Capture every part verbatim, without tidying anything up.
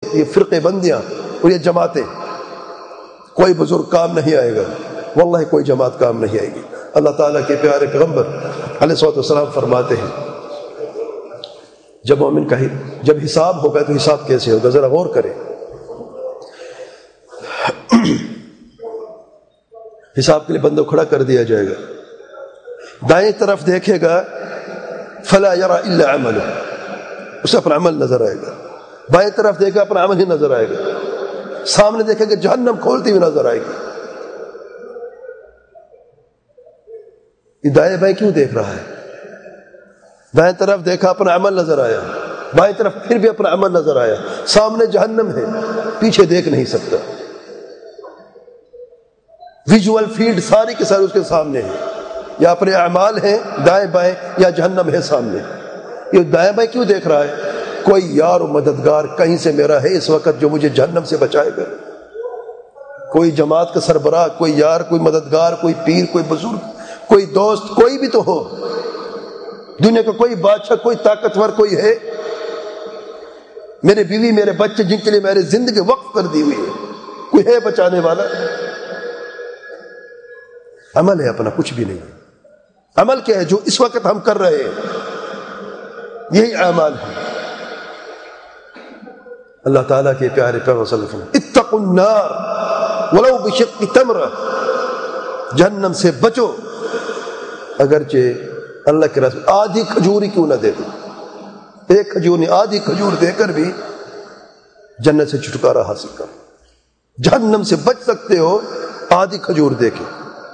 یہ فرقے بندیاں اور یہ جماعتیں، کوئی بزرگ کام نہیں آئے گا، واللہ کوئی جماعت کام نہیں آئے گی۔ اللہ تعالیٰ کے پیارے پیغمبر علیہ الصلوۃ والسلام فرماتے ہیں جب مومن کا جب حساب ہوگا تو حساب کیسے ہوگا، ذرا غور کریں۔ حساب کے لیے بندہ کھڑا کر دیا جائے گا، دائیں طرف دیکھے گا فلا یرا الا عملہ، اسے اپنا عمل نظر آئے گا، بائیں طرف دیکھے اپنا عمل ہی نظر آئے گا، سامنے دیکھے گا جہنم کھولتی ہوئی نظر آئے گی۔ یہ دائیں بائیں کیوں دیکھ رہا ہے؟ دائیں طرف دیکھا اپنا عمل نظر آیا، بائیں طرف پھر بھی اپنا عمل نظر آیا، سامنے جہنم ہے، پیچھے دیکھ نہیں سکتا، ویژول فیلڈ ساری کے سارے اس کے سامنے ہے، یا اپنے اعمال ہیں دائیں بائیں یا جہنم ہے سامنے۔ یہ دائیں بائیں کیوں دیکھ رہا ہے؟ کوئی یار و مددگار کہیں سے میرا ہے اس وقت جو مجھے جہنم سے بچائے گا، کوئی جماعت کا سربراہ، کوئی یار، کوئی مددگار، کوئی پیر، کوئی بزرگ، کوئی دوست، کوئی بھی تو ہو، دنیا کا کوئی بادشاہ، کوئی طاقتور کوئی ہے، میرے بیوی، میرے بچے جن کے لیے میری زندگی وقف کر دی ہوئی ہے، کوئی ہے بچانے والا؟ عمل ہے اپنا، کچھ بھی نہیں۔ عمل کیا ہے؟ جو اس وقت ہم کر رہے ہیں یہی اعمال ہے۔ اللہ تعالیٰ کے پیارے پیغمبر صلی اللہ علیہ وسلم اتقوا النار ولو بشق تمرہ، جہنم سے بچو اگرچہ اللہ کے رسول آدھی کھجور ہی کیوں نہ دے دو، ایک کھجور نہیں آدھی کھجور دے کر بھی جنت سے چھٹکارا حاصل کرو۔ جہنم سے بچ سکتے ہو آدھی کھجور دے کے۔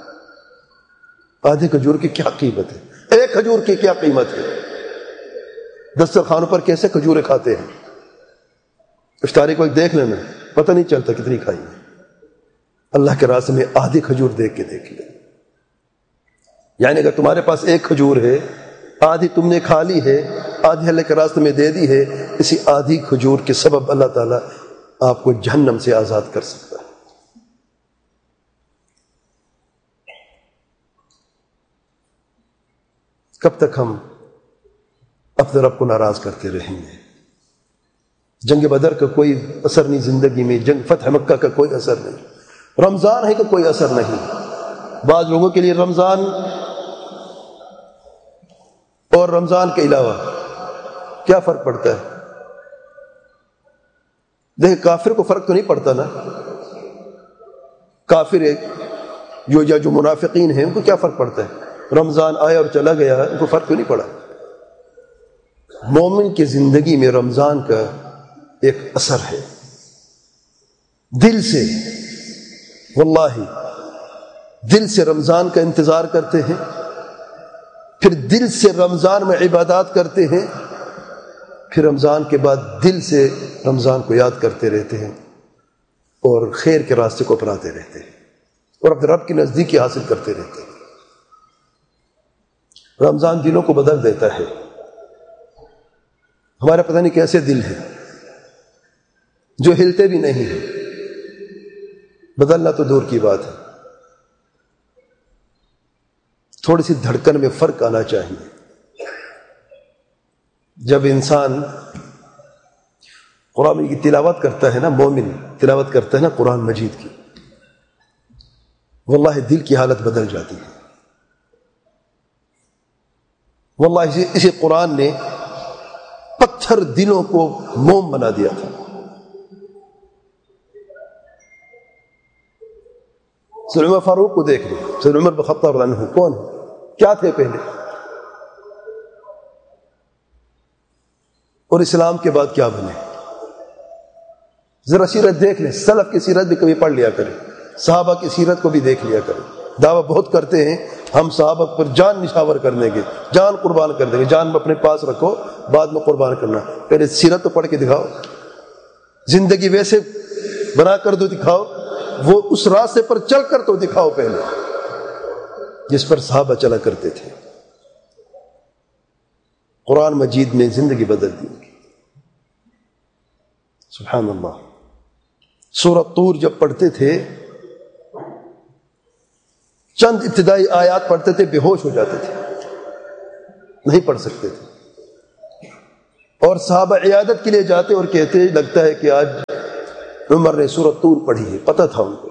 آدھی کھجور کی کیا قیمت ہے؟ ایک کھجور کی کیا قیمت ہے؟ دسترخوانوں پر کیسے کھجوریں کھاتے ہیں، افطاری کو ایک دیکھ لینا، پتہ نہیں چلتا کتنی کھائی ہے۔ اللہ کے راستے میں آدھی کھجور دیکھ کے دیکھ لیں، یعنی اگر تمہارے پاس ایک کھجور ہے، آدھی تم نے کھا لی ہے، آدھی اللہ کے راستے میں دے دی ہے، اسی آدھی کھجور کے سبب اللہ تعالیٰ آپ کو جہنم سے آزاد کر سکتا ہے۔ کب تک ہم اپنے رب کو ناراض کرتے رہیں گے؟ جنگ بدر کا کوئی اثر نہیں زندگی میں، جنگ فتح مکہ کا کوئی اثر نہیں، رمضان ہے کہ کوئی اثر نہیں۔ بعض لوگوں کے لیے رمضان اور رمضان کے علاوہ کیا فرق پڑتا ہے؟ دیکھیں کافر کو فرق تو نہیں پڑتا نا، کافر جو یا جو منافقین ہیں ان کو کیا فرق پڑتا ہے؟ رمضان آیا اور چلا گیا، ان کو فرق تو نہیں پڑا۔ مومن کی زندگی میں رمضان کا ایک اثر ہے، دل سے، واللہ دل سے رمضان کا انتظار کرتے ہیں، پھر دل سے رمضان میں عبادات کرتے ہیں، پھر رمضان کے بعد دل سے رمضان کو یاد کرتے رہتے ہیں اور خیر کے راستے کو اپناتے رہتے ہیں اور اپنے رب کی نزدیکی حاصل کرتے رہتے ہیں۔ رمضان دلوں کو بدل دیتا ہے۔ ہمارا پتہ نہیں کیسے دل ہے جو ہلتے بھی نہیں ہیں، بدلنا تو دور کی بات ہے، تھوڑی سی دھڑکن میں فرق آنا چاہیے۔ جب انسان قرآن کی تلاوت کرتا ہے نا، مومن تلاوت کرتا ہے نا قرآن مجید کی، واللہ دل کی حالت بدل جاتی ہے۔ واللہ اسی, اسی قرآن نے پتھر دلوں کو موم بنا دیا تھا۔ سیدنا عمر فاروق کو دیکھ لیں، سیدنا عمر بن خطاب رضی اللہ عنہ کون کیا تھے پہلے، اور اسلام کے بعد کیا بنے؟ ذرا سیرت دیکھ لیں، سلف کی سیرت بھی کبھی پڑھ لیا کریں، صحابہ کی سیرت کو بھی دیکھ لیا کریں۔ دعویٰ بہت کرتے ہیں ہم صحابہ پر جان نشاور کر دیں گے، جان قربان کر دیں گے، جان اپنے پاس رکھو بعد میں قربان کرنا، پہلے سیرت تو پڑھ کے دکھاؤ، زندگی ویسے بنا کر تو دکھاؤ، وہ اس راستے پر چل کر تو دکھاؤ پہلے جس پر صحابہ چلا کرتے تھے۔ قرآن مجید نے زندگی بدل دی۔ سبحان اللہ، سورۃ طور جب پڑھتے تھے، چند ابتدائی آیات پڑھتے تھے، بے ہوش ہو جاتے تھے، نہیں پڑھ سکتے تھے، اور اور صحابہ عیادت کے لیے جاتے اور کہتے لگتا ہے کہ آج عمر نے سورۃ طور پڑھی ہے. پتہ تھا ان کو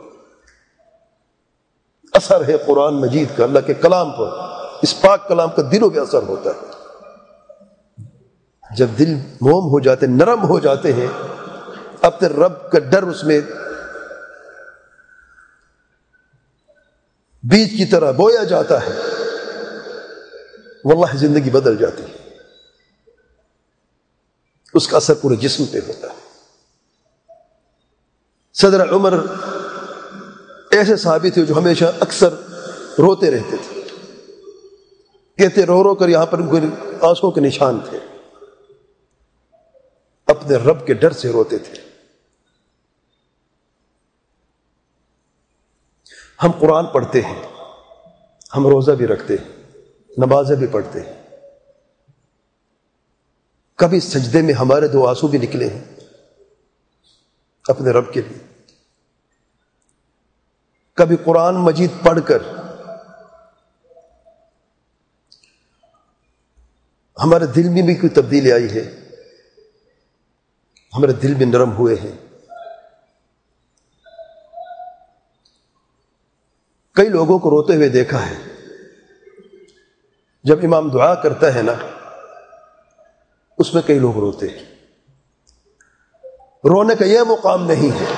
اثر ہے قرآن مجید کا، اللہ کے کلام پر، اس پاک کلام کا دلوں پہ اثر ہوتا ہے. جب دل موم ہو جاتے، نرم ہو جاتے ہیں، اپنے رب کا ڈر اس میں بیج کی طرح بویا جاتا ہے، واللہ زندگی بدل جاتی ہے. اس کا اثر پورے جسم پہ ہوتا ہے. صدر عمر ایسے صحابی تھے جو ہمیشہ اکثر روتے رہتے تھے. کہتے رو رو کر یہاں پر آنسوں کے نشان تھے، اپنے رب کے ڈر سے روتے تھے. ہم قرآن پڑھتے ہیں، ہم روزہ بھی رکھتے ہیں، نمازیں بھی پڑھتے ہیں. کبھی سجدے میں ہمارے دو آنسو بھی نکلے ہیں اپنے رب کے لیے. کبھی قرآن مجید پڑھ کر ہمارے دل میں بھی کوئی تبدیلی آئی ہے، ہمارے دل بھی نرم ہوئے ہیں. کئی لوگوں کو روتے ہوئے دیکھا ہے. جب امام دعا کرتا ہے نا، اس میں کئی لوگ روتے ہیں. رونے کا یہ مقام نہیں ہے.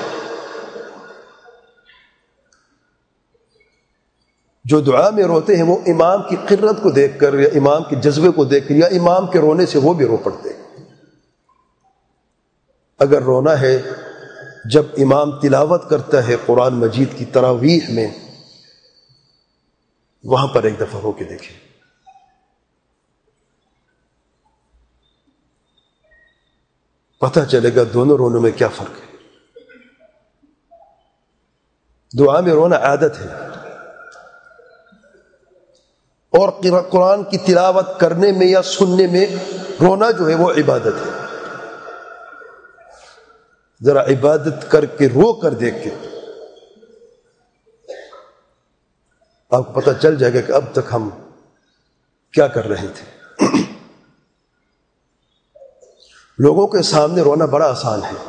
جو دعا میں روتے ہیں وہ امام کی قرت کو دیکھ کر یا امام کے جذبے کو دیکھ کر یا امام کے رونے سے وہ بھی رو پڑتے ہیں. اگر رونا ہے جب امام تلاوت کرتا ہے قرآن مجید کی تراویح میں، وہاں پر ایک دفعہ ہو کے دیکھیں. پتہ چلے گا دونوں رونے میں کیا فرق ہے. دعا میں رونا عادت ہے، اور قرآن کی تلاوت کرنے میں یا سننے میں رونا جو ہے وہ عبادت ہے. ذرا عبادت کر کے رو کر دیکھ کے آپ کو پتہ چل جائے گا کہ اب تک ہم کیا کر رہے تھے. لوگوں کے سامنے رونا بڑا آسان ہے.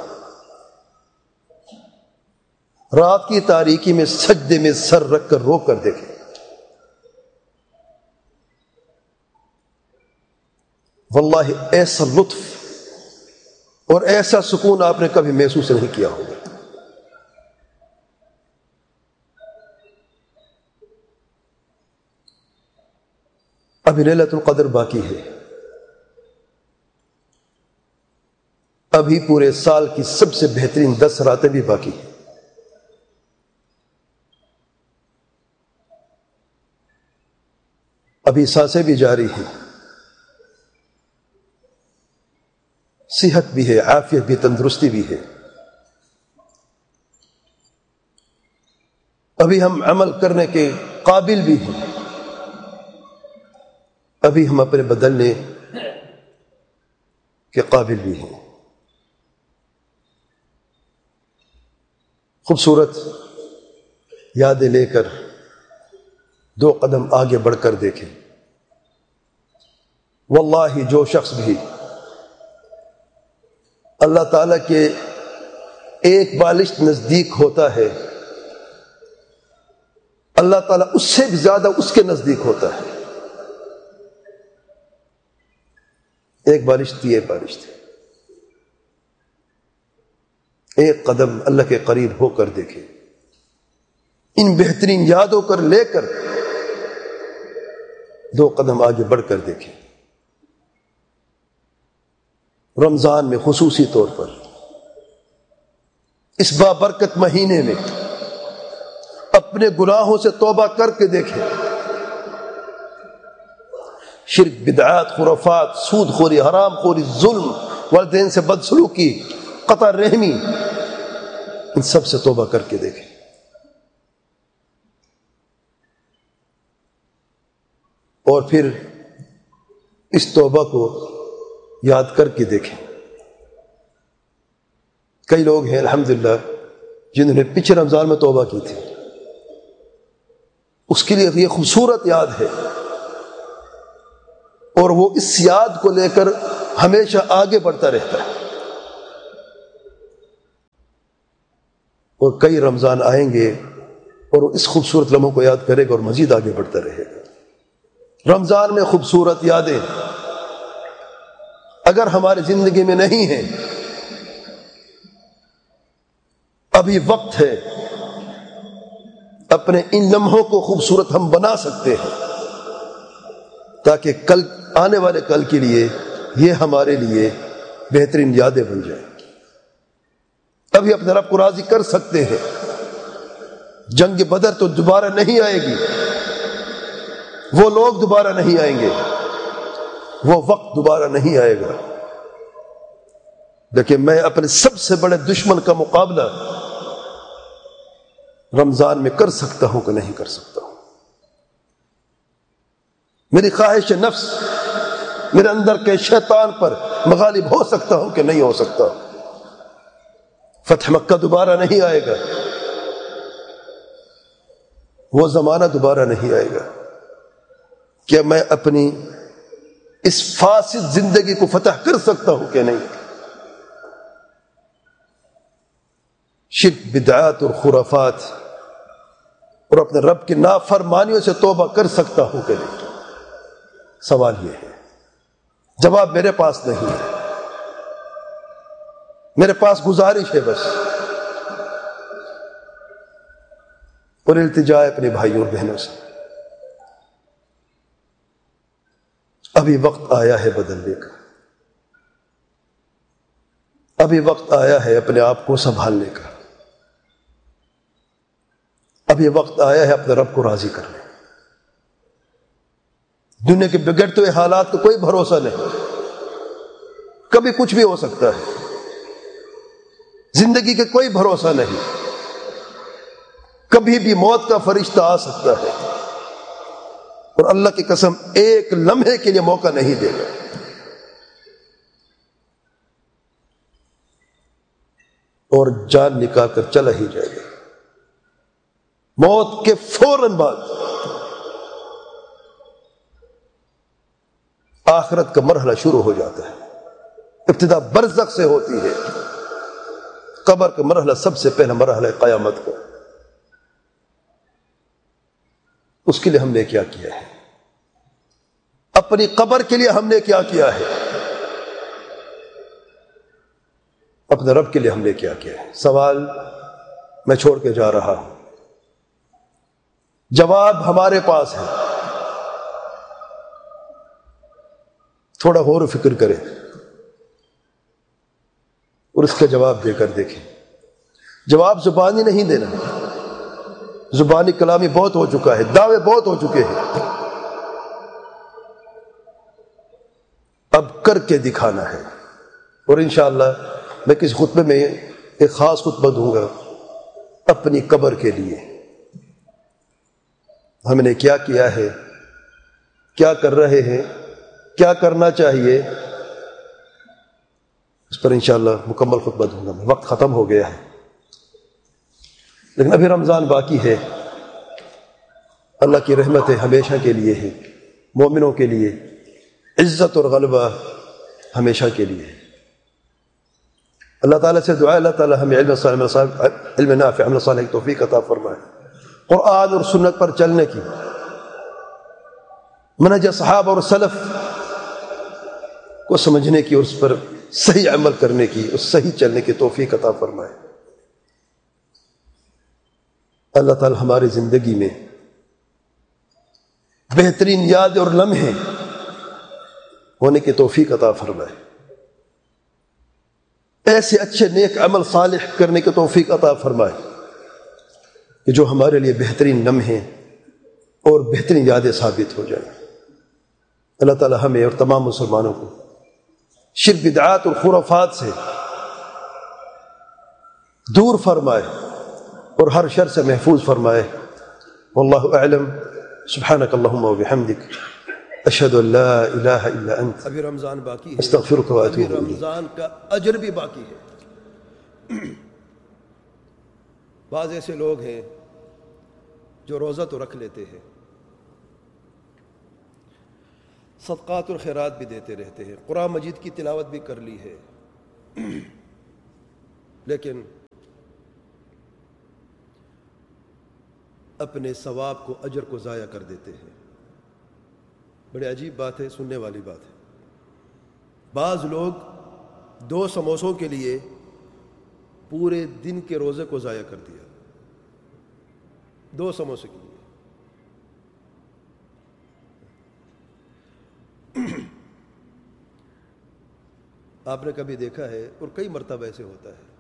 رات کی تاریکی میں سجدے میں سر رکھ کر رو کر دیکھیں. واللہ ایسا لطف اور ایسا سکون آپ نے کبھی محسوس نہیں کیا ہوگا. ابھی لیلۃ القدر باقی ہے. ابھی پورے سال کی سب سے بہترین دس راتیں بھی باقی ہیں. ابھی سانسیں بھی جاری ہیں، صحت بھی ہے، عافیت بھی، تندرستی بھی ہے. ابھی ہم عمل کرنے کے قابل بھی ہیں. ابھی ہم اپنے بدلنے کے قابل بھی ہیں. خوبصورت یادیں لے کر دو قدم آگے بڑھ کر دیکھیں. واللہ جو شخص بھی اللہ تعالیٰ کے ایک بالشت نزدیک ہوتا ہے، اللہ تعالیٰ اس سے بھی زیادہ اس کے نزدیک ہوتا ہے. ایک بالشت تھی، ایک بالشت تھی. ایک قدم اللہ کے قریب ہو کر دیکھیں. ان بہترین یادوں کر لے کر دو قدم آگے بڑھ کر دیکھیں. رمضان میں خصوصی طور پر اس بابرکت مہینے میں اپنے گناہوں سے توبہ کر کے دیکھیں. شرک، بدعات، خرافات، سود خوری، حرام خوری، ظلم، والدین سے بدسلوکی، قطع رحمی، ان سب سے توبہ کر کے دیکھیں. اور پھر اس توبہ کو یاد کر کے دیکھیں. کئی لوگ ہیں الحمدللہ جنہوں نے پچھلے رمضان میں توبہ کی تھی، اس کے لیے یہ خوبصورت یاد ہے، اور وہ اس یاد کو لے کر ہمیشہ آگے بڑھتا رہتا ہے. اور کئی رمضان آئیں گے اور اس خوبصورت لمحوں کو یاد کرے گا اور مزید آگے بڑھتا رہے گا. رمضان میں خوبصورت یادیں اگر ہماری زندگی میں نہیں ہیں، ابھی وقت ہے، اپنے ان لمحوں کو خوبصورت ہم بنا سکتے ہیں تاکہ کل آنے والے کل کے لیے یہ ہمارے لیے بہترین یادیں بن جائیں. ابھی اپنے رب کو راضی کر سکتے ہیں. جنگ بدر تو دوبارہ نہیں آئے گی، وہ لوگ دوبارہ نہیں آئیں گے، وہ وقت دوبارہ نہیں آئے گا. لیکن میں اپنے سب سے بڑے دشمن کا مقابلہ رمضان میں کر سکتا ہوں کہ نہیں کر سکتا ہوں. میری خواہش نفس، میرے اندر کے شیطان پر مغالب ہو سکتا ہوں کہ نہیں ہو سکتا. فتح مکہ دوبارہ نہیں آئے گا، وہ زمانہ دوبارہ نہیں آئے گا. کیا میں اپنی اس فاسد زندگی کو فتح کر سکتا ہوں کہ نہیں؟ شرک، بدعات اور خرافات اور اپنے رب کی نافرمانیوں سے توبہ کر سکتا ہوں کہ نہیں؟ سوال یہ ہے. جواب میرے پاس نہیں ہے. میرے پاس گزارش ہے بس، اور التجا ہے اپنے بھائیوں اور بہنوں سے. ابھی وقت آیا ہے بدلنے کا، ابھی وقت آیا ہے اپنے آپ کو سنبھالنے کا، ابھی وقت آیا ہے اپنے رب کو راضی کرنے. دنیا کے بگڑتے ہوئے حالات کا کوئی بھروسہ نہیں، کبھی کچھ بھی ہو سکتا ہے. زندگی کے کوئی بھروسہ نہیں، کبھی بھی موت کا فرشتہ آ سکتا ہے، اور اللہ کی قسم ایک لمحے کے لیے موقع نہیں دے گا. اور جان نکال کر چلا ہی جائے گا. موت کے فوراً بعد آخرت کا مرحلہ شروع ہو جاتا ہے. ابتدا برزخ سے ہوتی ہے. قبر کا مرحلہ سب سے پہلا مرحلہ ہے قیامت کا. اس کے لیے ہم نے کیا کیا ہے؟ اپنی قبر کے لیے ہم نے کیا کیا ہے؟ اپنے رب کے لیے ہم نے کیا کیا ہے؟ سوال میں چھوڑ کے جا رہا ہوں، جواب ہمارے پاس ہے. تھوڑا غور و فکر کریں اور اس کا جواب دے کر دیکھیں. جواب زبانی نہیں دینا، زبانی کلامی بہت ہو چکا ہے، دعوے بہت ہو چکے ہیں. اب کر کے دکھانا ہے. اور انشاءاللہ میں کس خطبے میں ایک خاص خطبہ دوں گا اپنی قبر کے لیے. ہم نے کیا کیا ہے، کیا کر رہے ہیں، کیا کرنا چاہیے، اس پر انشاءاللہ مکمل خطبہ دوں گا. وقت ختم ہو گیا ہے، لیکن ابھی رمضان باقی ہے. اللہ کی رحمتیں ہمیشہ کے لیے ہے، مومنوں کے لیے عزت اور غلبہ ہمیشہ کے لیے ہے. اللہ تعالیٰ سے دعا ہے اللہ تعالیٰ ہمیں علم صالح، علم نافع، عمل صالح کی توفیق عطا فرمائے. قرآن اور سنت پر چلنے کی، منہج صحابہ اور سلف کو سمجھنے کی اور اس پر صحیح عمل کرنے کی، اس صحیح چلنے کی توفیق عطا فرمائے. اللہ تعالیٰ ہماری زندگی میں بہترین یاد اور لمحے ہونے کی توفیق عطا فرمائے. ایسے اچھے نیک عمل صالح کرنے کی توفیق عطا فرمائے کہ جو ہمارے لیے بہترین لمحے اور بہترین یادیں ثابت ہو جائیں. اللہ تعالیٰ ہمیں اور تمام مسلمانوں کو شرک، بدعات اور خرافات سے دور فرمائے اور ہر شر سے محفوظ فرمائے. واللہ اعلم. سبحانک اللہم و بحمدک، اشہد ان لا الہ الا انت، ابھی رمضان باقی ہے، استغفرک و اتوب الیک. رمضان کا اجر بھی باقی ہے. بعض ایسے لوگ ہیں جو روزہ تو رکھ لیتے ہیں، صدقات اور خیرات بھی دیتے رہتے ہیں، قرآن مجید کی تلاوت بھی کر لی ہے، لیکن اپنے ثواب کو، اجر کو ضائع کر دیتے ہیں۔ بڑی عجیب بات ہے، سننے والی بات ہے۔ بعض لوگ دو سموسوں کے لیے پورے دن کے روزے کو ضائع کر دیا، دو سموسے کے لیے۔ آپ نے کبھی دیکھا ہے، اور کئی مرتبہ ایسے ہوتا ہے،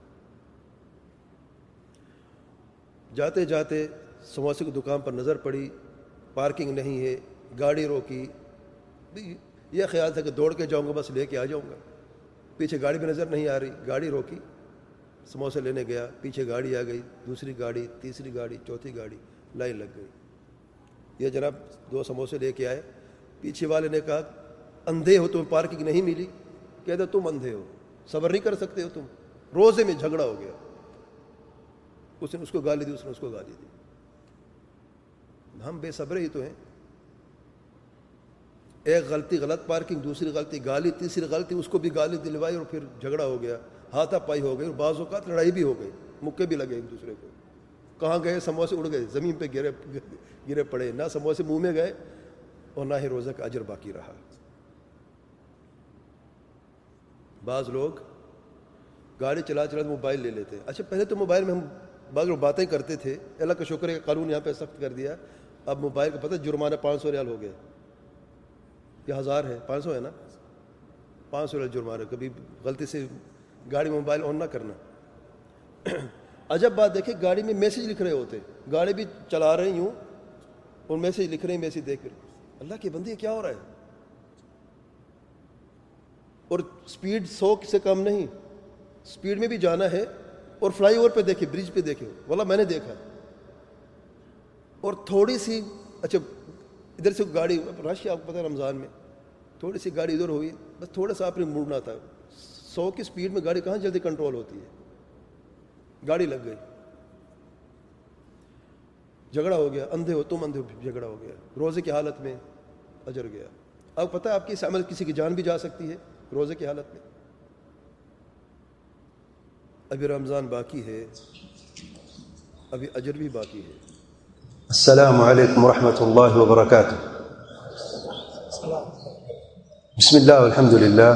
جاتے جاتے سموسے کی دکان پر نظر پڑی، پارکنگ نہیں ہے، گاڑی روکی، یہ خیال تھا کہ دوڑ کے جاؤں گا، بس لے کے آ جاؤں گا، پیچھے گاڑی بھی نظر نہیں آ رہی، گاڑی روکی، سموسے لینے گیا، پیچھے گاڑی آ گئی، دوسری گاڑی، تیسری گاڑی، چوتھی گاڑی، لائن لگ گئی۔ یہ جناب دو سموسے لے کے آئے، پیچھے والے نے کہا اندھے ہو، تمہیں پارکنگ نہیں ملی؟ کہتے تم اندھے ہو، صبر نہیں کر سکتے ہو تم؟ روزے میں جھگڑا ہو گیا، اس نے اس کو گالی دی، اس نے اس کو گالی دی۔ ہم بے صبر ہی تو ہیں، ایک غلطی غلط پارکنگ، دوسری غلطی گالی، تیسری غلطی اس کو بھی گالی دلوائی، اور پھر جھگڑا ہو گیا، ہاتھا پائی ہو گئی، اور بعض اوقات لڑائی بھی ہو گئی، مکے بھی لگے ایک دوسرے کو۔ کہاں گئے؟ سموسے اڑ گئے، زمین پہ گرے گرے پڑے، نہ سموسے منہ میں گئے اور نہ ہی روزہ کا اجر باقی رہا۔ بعض لوگ گاڑی چلا چلا موبائل لے لیتے ہیں۔ اچھا پہلے تو موبائل میں ہم بعض لوگ باتیں کرتے تھے، اللہ کا شکر ہے کہ قانون یہاں پہ سخت کر دیا، اب موبائل کا پتہ جرمانہ پانچ سو ریال ہو گیا، یہ ہزار ہے، پانچ سو ہے نا، پانچ سو ریال جرمانہ، کبھی غلطی سے گاڑی میں موبائل آن نہ کرنا۔ عجب بات دیکھیں، گاڑی میں میسیج لکھ رہے ہوتے، گاڑی بھی چلا رہی ہوں اور میسیج لکھ رہے ہیں، میسیج دیکھ کر اللہ کی بندی کیا ہو رہا ہے؟ اور سپیڈ سو سے کم نہیں، سپیڈ میں بھی جانا ہے، اور فلائی اوور پہ دیکھے، برج پہ دیکھے، واللہ میں نے دیکھا، اور تھوڑی سی، اچھا ادھر سے گاڑی رش، آپ کو پتہ ہے رمضان میں تھوڑی سی گاڑی ادھر ہوئی، بس تھوڑا سا آپ نے مڑنا تھا، سو کی سپیڈ میں گاڑی کہاں جلدی کنٹرول ہوتی ہے، گاڑی لگ گئی، جھگڑا ہو گیا، اندھے ہو تم، اندھے ہو، جھگڑا ہو گیا، روزے کی حالت میں اجر گیا۔ آپ کو پتہ ہے آپ کی اس عمل کسی کی جان بھی جا سکتی ہے روزے کی حالت میں۔ ابھی رمضان باقی ہے، ابھی اجر بھی باقی ہے۔ السلام علیکم ورحمۃ اللہ وبرکاتہ۔ بسم اللہ والحمد للہ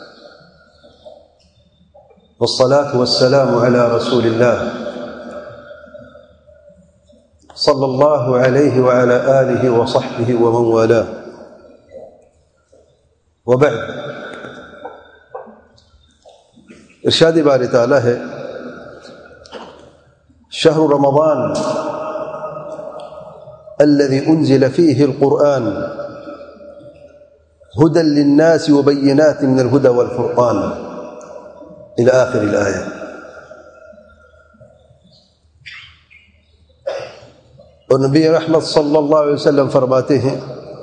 والصلاة والسلام على رسول اللہ صلی اللہ علیہ وعلى آلہ وصحبہ ومن والاه، وبعد۔ ارشاد باری تعالی ہے، شہر رمضان الذي انزل فيه القرآن هدى للناس وبينات من الهدى والفرقان الى آخر الآية۔ اور نبی رحمت صلی اللہ علیہ وسلم فرماتے ہیں،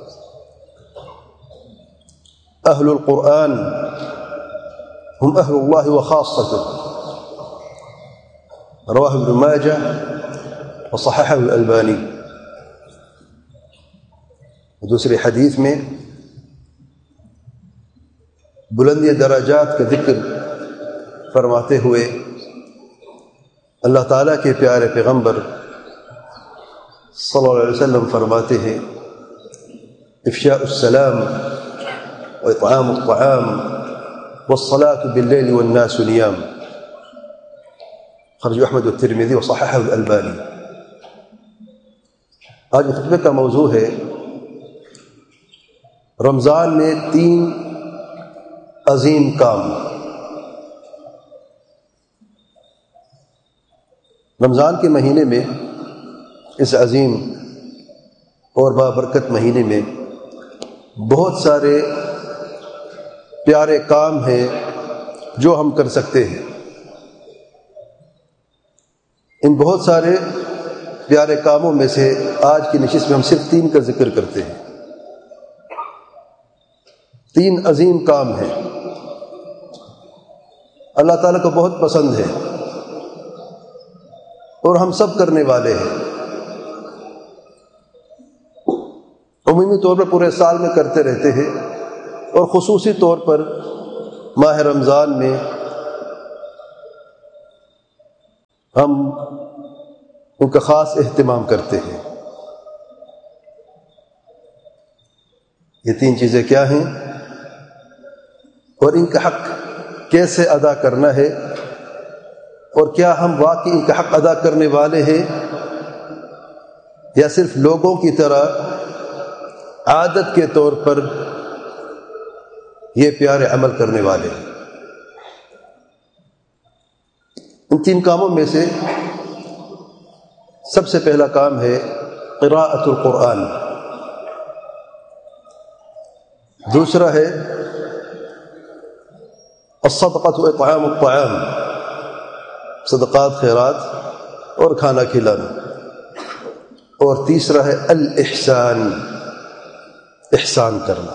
اہل القرآن هم اہل اللہ وخاصته، رواہ ابن ماجہ وصححہ الالبانی۔ دوسری حدیث میں بلندی درجات کا ذکر فرماتے ہوئے اللہ تعالیٰ کے پیارے پیغمبر صلی اللہ علیہ وسلم فرماتے ہیں، افشاء السلام واطعام الطعام والصلاة باللیل والناس نیام، خرج احمد والترمذی وصححہ الالبانی۔ آج خطبے کا موضوع ہے رمضان میں تین عظیم کام۔ رمضان کے مہینے میں، اس عظیم اور بابرکت مہینے میں بہت سارے پیارے کام ہیں جو ہم کر سکتے ہیں۔ ان بہت سارے پیارے کاموں میں سے آج کی نشست میں ہم صرف تین کا ذکر کرتے ہیں۔ تین عظیم کام ہیں، اللہ تعالیٰ کو بہت پسند ہے اور ہم سب کرنے والے ہیں، عمومی طور پر پورے سال میں کرتے رہتے ہیں، اور خصوصی طور پر ماہ رمضان میں ہم ان کا خاص اہتمام کرتے ہیں۔ یہ تین چیزیں کیا ہیں اور ان کا حق کیسے ادا کرنا ہے، اور کیا ہم واقعی ان کا حق ادا کرنے والے ہیں یا صرف لوگوں کی طرح عادت کے طور پر یہ پیارے عمل کرنے والے ہیں۔ ان تین کاموں میں سے سب سے پہلا کام ہے قراءۃ القرآن، دوسرا ہے الصدقۃ اطعام الطعام، صدقات خیرات اور کھانا کھلانا، اور تیسرا ہے الاحسان، احسان کرنا۔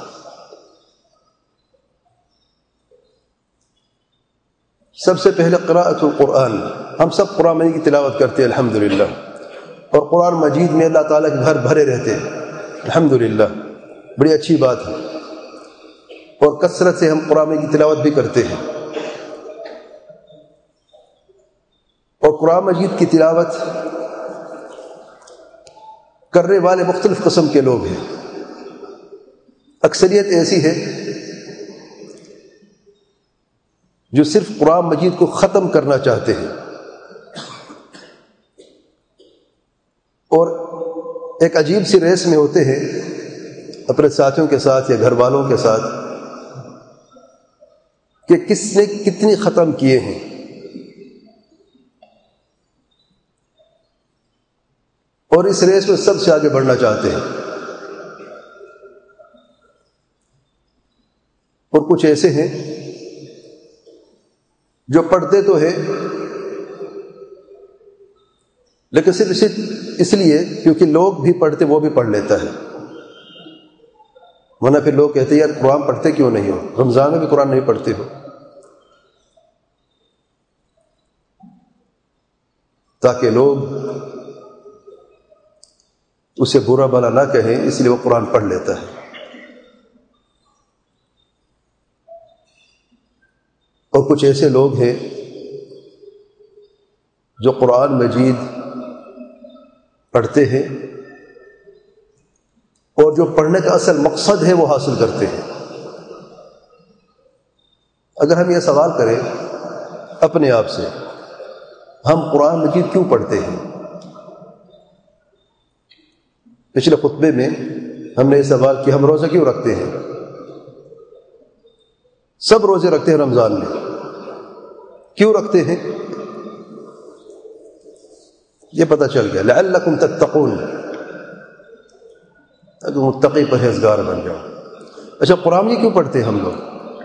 سب سے پہلے قراءۃ القرآن، ہم سب قرآن مجید کی تلاوت کرتے ہیں الحمدللہ، اور قرآن مجید میں اللہ تعالیٰ کے گھر بھرے رہتے ہیں الحمدللہ، بڑی اچھی بات ہے، اور کثرت سے ہم قرآن مجید کی تلاوت بھی کرتے ہیں۔ اور قرآن مجید کی تلاوت کرنے والے مختلف قسم کے لوگ ہیں۔ اکثریت ایسی ہے جو صرف قرآن مجید کو ختم کرنا چاہتے ہیں، اور ایک عجیب سی ریس میں ہوتے ہیں اپنے ساتھیوں کے ساتھ یا گھر والوں کے ساتھ کہ کس نے کتنی ختم کیے ہیں، اور اس ریس میں سب سے آگے بڑھنا چاہتے ہیں۔ اور کچھ ایسے ہیں جو پڑھتے تو ہیں لیکن صرف اس لیے کیونکہ لوگ بھی پڑھتے وہ بھی پڑھ لیتا ہے، ورنہ پھر لوگ کہتے ہیں یار قرآن پڑھتے کیوں نہیں ہو، رمضان میں بھی قرآن نہیں پڑھتے ہو، تاکہ لوگ اسے برا بھلا نہ کہیں، اس لیے وہ قرآن پڑھ لیتا ہے۔ اور کچھ ایسے لوگ ہیں جو قرآن مجید پڑھتے ہیں اور جو پڑھنے کا اصل مقصد ہے وہ حاصل کرتے ہیں۔ اگر ہم یہ سوال کریں اپنے آپ سے، ہم قرآن مجید کیوں پڑھتے ہیں؟ پچھلے خطبے میں ہم نے یہ سوال کیا ہم روزہ کیوں رکھتے ہیں؟ سب روزے رکھتے ہیں رمضان میں، کیوں رکھتے ہیں؟ یہ پتہ چل گیا، لعلکم تتقون، تاکہ متقی پرہیزگار بن جاؤ۔ اچھا قرآن یہ کیوں پڑھتے ہیں ہم لوگ؟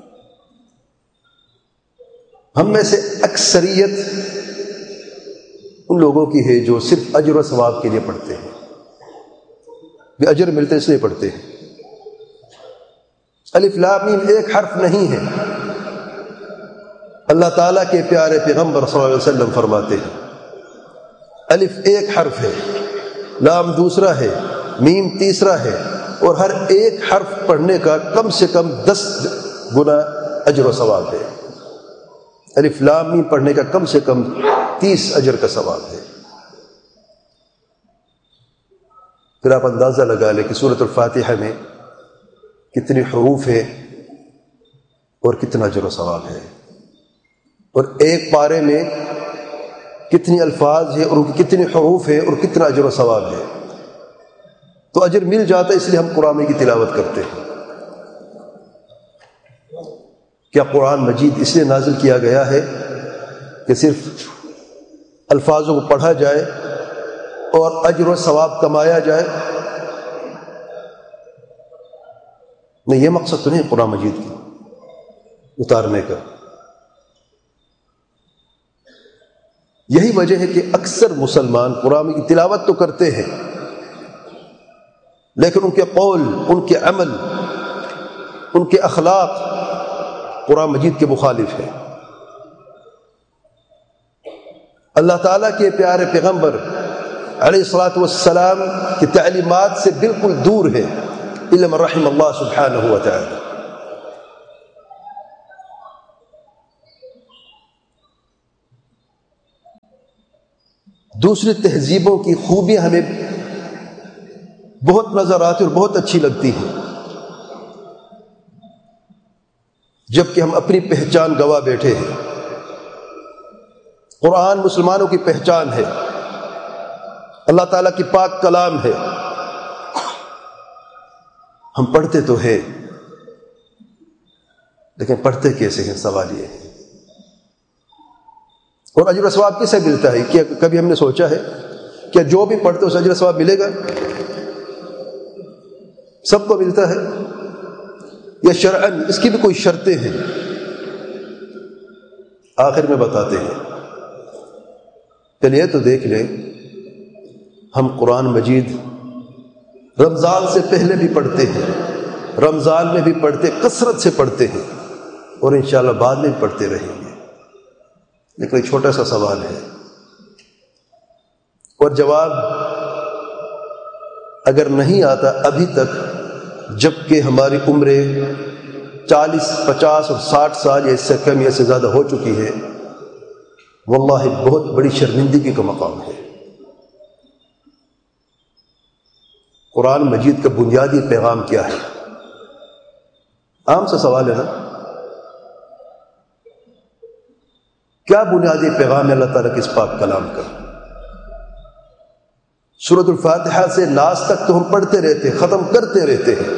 ہم میں سے اکثریت ان لوگوں کی ہے جو صرف اجر و ثواب کے لیے پڑھتے ہیں، بھی اجر ملتے اس لیے پڑھتے ہیں۔ الف لام میم ایک حرف نہیں ہے، اللہ تعالیٰ کے پیارے پیغمبر صلی اللہ علیہ وسلم فرماتے ہیں الف ایک حرف ہے، لام دوسرا ہے، میم تیسرا ہے، اور ہر ایک حرف پڑھنے کا کم سے کم دس گنا اجر و ثواب ہے۔ الف لام میم پڑھنے کا کم سے کم تیس اجر کا ثواب ہے۔ پھر آپ اندازہ لگا لیں کہ سورۃ الفاتحہ میں کتنے حروف ہیں اور کتنا اجر و ثواب ہے، اور ایک پارے میں کتنی الفاظ ہیں اور ان کی کتنے حروف ہیں اور کتنا اجر و ثواب ہے۔ تو اجر مل جاتا ہے، اس لیے ہم قرآن کی تلاوت کرتے ہیں۔ کیا قرآن مجید اس لیے نازل کیا گیا ہے کہ صرف الفاظوں کو پڑھا جائے اور اجر و ثواب کمایا جائے؟ نہیں، یہ مقصد تو نہیں قرآن مجید کی اتارنے کا۔ یہی وجہ ہے کہ اکثر مسلمان قرآن کی تلاوت تو کرتے ہیں لیکن ان کے قول، ان کے عمل، ان کے اخلاق قرآن مجید کے مخالف ہیں۔ اللہ تعالیٰ کے پیارے پیغمبر علیہ الصلاۃ والسلام کی تعلیمات سے بالکل دور ہے، الا من رحم اللہ سبحانہ و تعالی۔ دوسری تہذیبوں کی خوبیاں ہمیں بہت نظر آتی اور بہت اچھی لگتی ہیں، جبکہ ہم اپنی پہچان گوا بیٹھے ہیں۔ قرآن مسلمانوں کی پہچان ہے، اللہ تعالیٰ کی پاک کلام ہے، ہم پڑھتے تو ہیں لیکن پڑھتے کیسے ہیں؟ سوال یہ ہے۔ اور اجر و ثواب کسے ملتا ہے؟ کیا کبھی ہم نے سوچا ہے کہ جو بھی پڑھتے اس اجر و ثواب ملے گا؟ سب کو ملتا ہے یا شرعاً اس کی بھی کوئی شرطیں ہیں؟ آخر میں بتاتے ہیں۔ چلیے تو دیکھ لیں، ہم قرآن مجید رمضان سے پہلے بھی پڑھتے ہیں، رمضان میں بھی پڑھتے، کثرت سے پڑھتے ہیں، اور انشاءاللہ بعد میں بھی پڑھتے رہیں گے۔ لیکن ایک چھوٹا سا سوال ہے، اور جواب اگر نہیں آتا ابھی تک، جبکہ ہماری عمریں چالیس پچاس اور ساٹھ سال یا اس سے کم یا سے زیادہ ہو چکی ہے، واللہ بہت بڑی شرمندگی کا مقام ہے۔ قرآن مجید کا بنیادی پیغام کیا ہے؟ عام سا سوال ہے نا، کیا بنیادی پیغام ہے اللہ تعالیٰ کے اس پاک کلام کا؟ سورۃ الفاتحہ سے ناس تک تو ہم پڑھتے رہتے، ختم کرتے رہتے ہیں،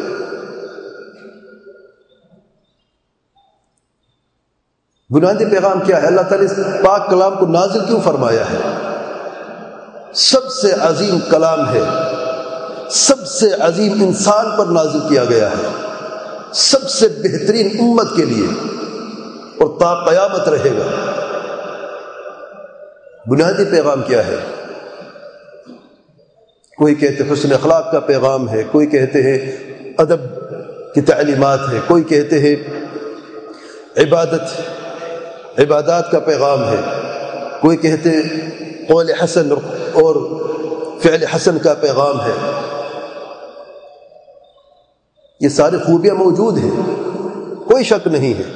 بنیادی پیغام کیا ہے؟ اللہ تعالیٰ اس پاک کلام کو نازل کیوں فرمایا ہے؟ سب سے عظیم کلام ہے، سب سے عظیم انسان پر نازل کیا گیا ہے، سب سے بہترین امت کے لیے، اور تا قیامت رہے گا۔ بنیادی پیغام کیا ہے؟ کوئی کہتے ہیں حسن اخلاق کا پیغام ہے، کوئی کہتے ہیں ادب کی تعلیمات ہے، کوئی کہتے ہیں عبادت عبادات کا پیغام ہے، کوئی کہتے ہیں قول حسن اور فعل حسن کا پیغام ہے۔ یہ ساری خوبیاں موجود ہیں، کوئی شک نہیں ہے۔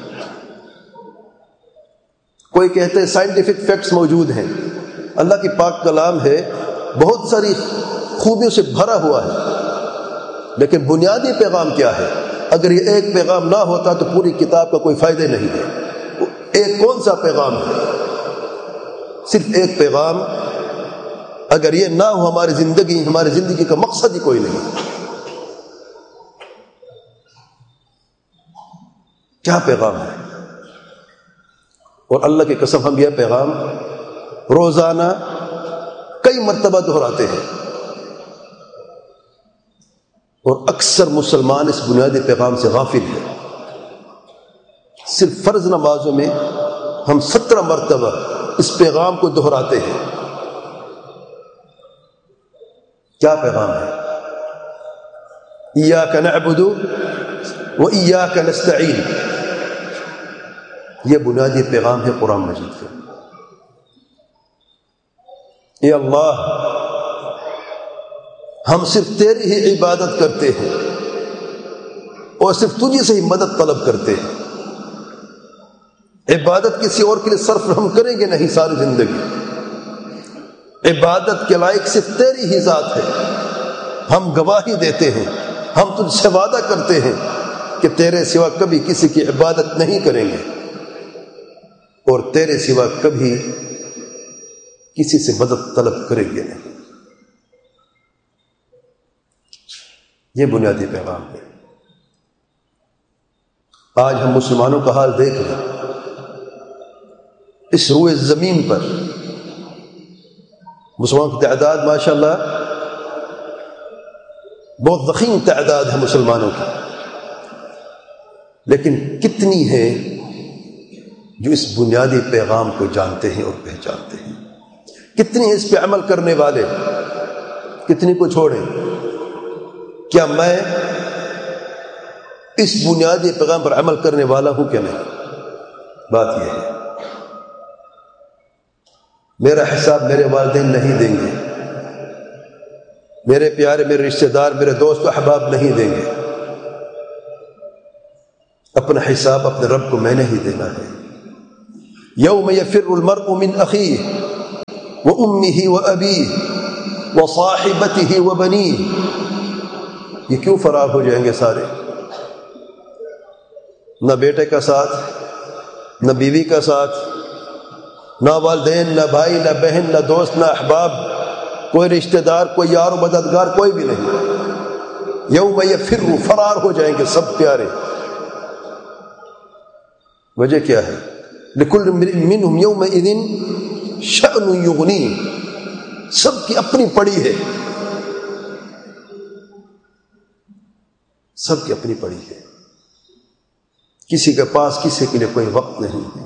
کوئی کہتے ہیں سائنٹیفک فیکٹس موجود ہیں، اللہ کی پاک کلام ہے، بہت ساری خوبیوں سے بھرا ہوا ہے، لیکن بنیادی پیغام کیا ہے؟ اگر یہ ایک پیغام نہ ہوتا تو پوری کتاب کا کوئی فائدہ نہیں ہے۔ ایک کون سا پیغام ہے؟ صرف ایک پیغام، اگر یہ نہ ہو ہماری زندگی ہماری زندگی کا مقصد ہی کوئی نہیں۔ کیا پیغام ہے؟ اور اللہ کی قسم ہم یہ پیغام روزانہ کئی مرتبہ دہراتے ہیں، اور اکثر مسلمان اس بنیادی پیغام سے غافل ہے۔ صرف فرض نمازوں میں ہم سترہ مرتبہ اس پیغام کو دہراتے ہیں۔ کیا پیغام ہے؟ ایاک نعبد و ایاک نستعین، یہ بنیادی پیغام ہے قرآن مجید کا۔ اے اللہ، ہم صرف تیری ہی عبادت کرتے ہیں اور صرف تجھے سے ہی مدد طلب کرتے ہیں۔ عبادت کسی اور کے لیے صرف ہم کریں گے نہیں ساری زندگی، عبادت کے لائق صرف تیری ہی ذات ہے۔ ہم گواہی دیتے ہیں، ہم تجھ سے وعدہ کرتے ہیں کہ تیرے سوا کبھی کسی کی عبادت نہیں کریں گے، اور تیرے سوا کبھی کسی سے مدد طلب کریں گے نہیں۔ یہ بنیادی پیغام ہے۔ آج ہم مسلمانوں کا حال دیکھ لیں، اس روئے زمین پر مسلمانوں کی تعداد ماشاءاللہ بہت ضخیم تعداد ہے مسلمانوں کی، لیکن کتنی ہے جو اس بنیادی پیغام کو جانتے ہیں اور پہچانتے ہیں؟ کتنی اس پہ عمل کرنے والے؟ کتنی کو چھوڑیں؟ کیا میں اس بنیادی پیغام پر عمل کرنے والا ہوں کہ نہیں؟ بات یہ ہے۔ میرا حساب میرے والدین نہیں دیں گے، میرے پیارے میرے رشتہ دار میرے دوست و احباب نہیں دیں گے، اپنا حساب اپنے رب کو میں نے ہی دینا ہے۔ یوم یفر المرء من اخیہ وأمه وأبيه وصاحبته وبنيه، یہ کیوں فرار ہو جائیں گے سارے؟ نہ بیٹے کا ساتھ، نہ بیوی کا ساتھ، نہ والدین، نہ بھائی، نہ بہن، نہ دوست، نہ احباب، کوئی رشتہ دار، کوئی یار و مددگار، کوئی بھی نہیں۔ یوم یفر، فرار ہو جائیں گے سب پیارے۔ وجہ کیا ہے؟ لکل امرئ منہم یومئذ شأن یغنیہ، سب کی اپنی پڑی ہے، سب کی اپنی پڑی ہے، کسی کے پاس کسی کے لیے کوئی وقت نہیں ہے۔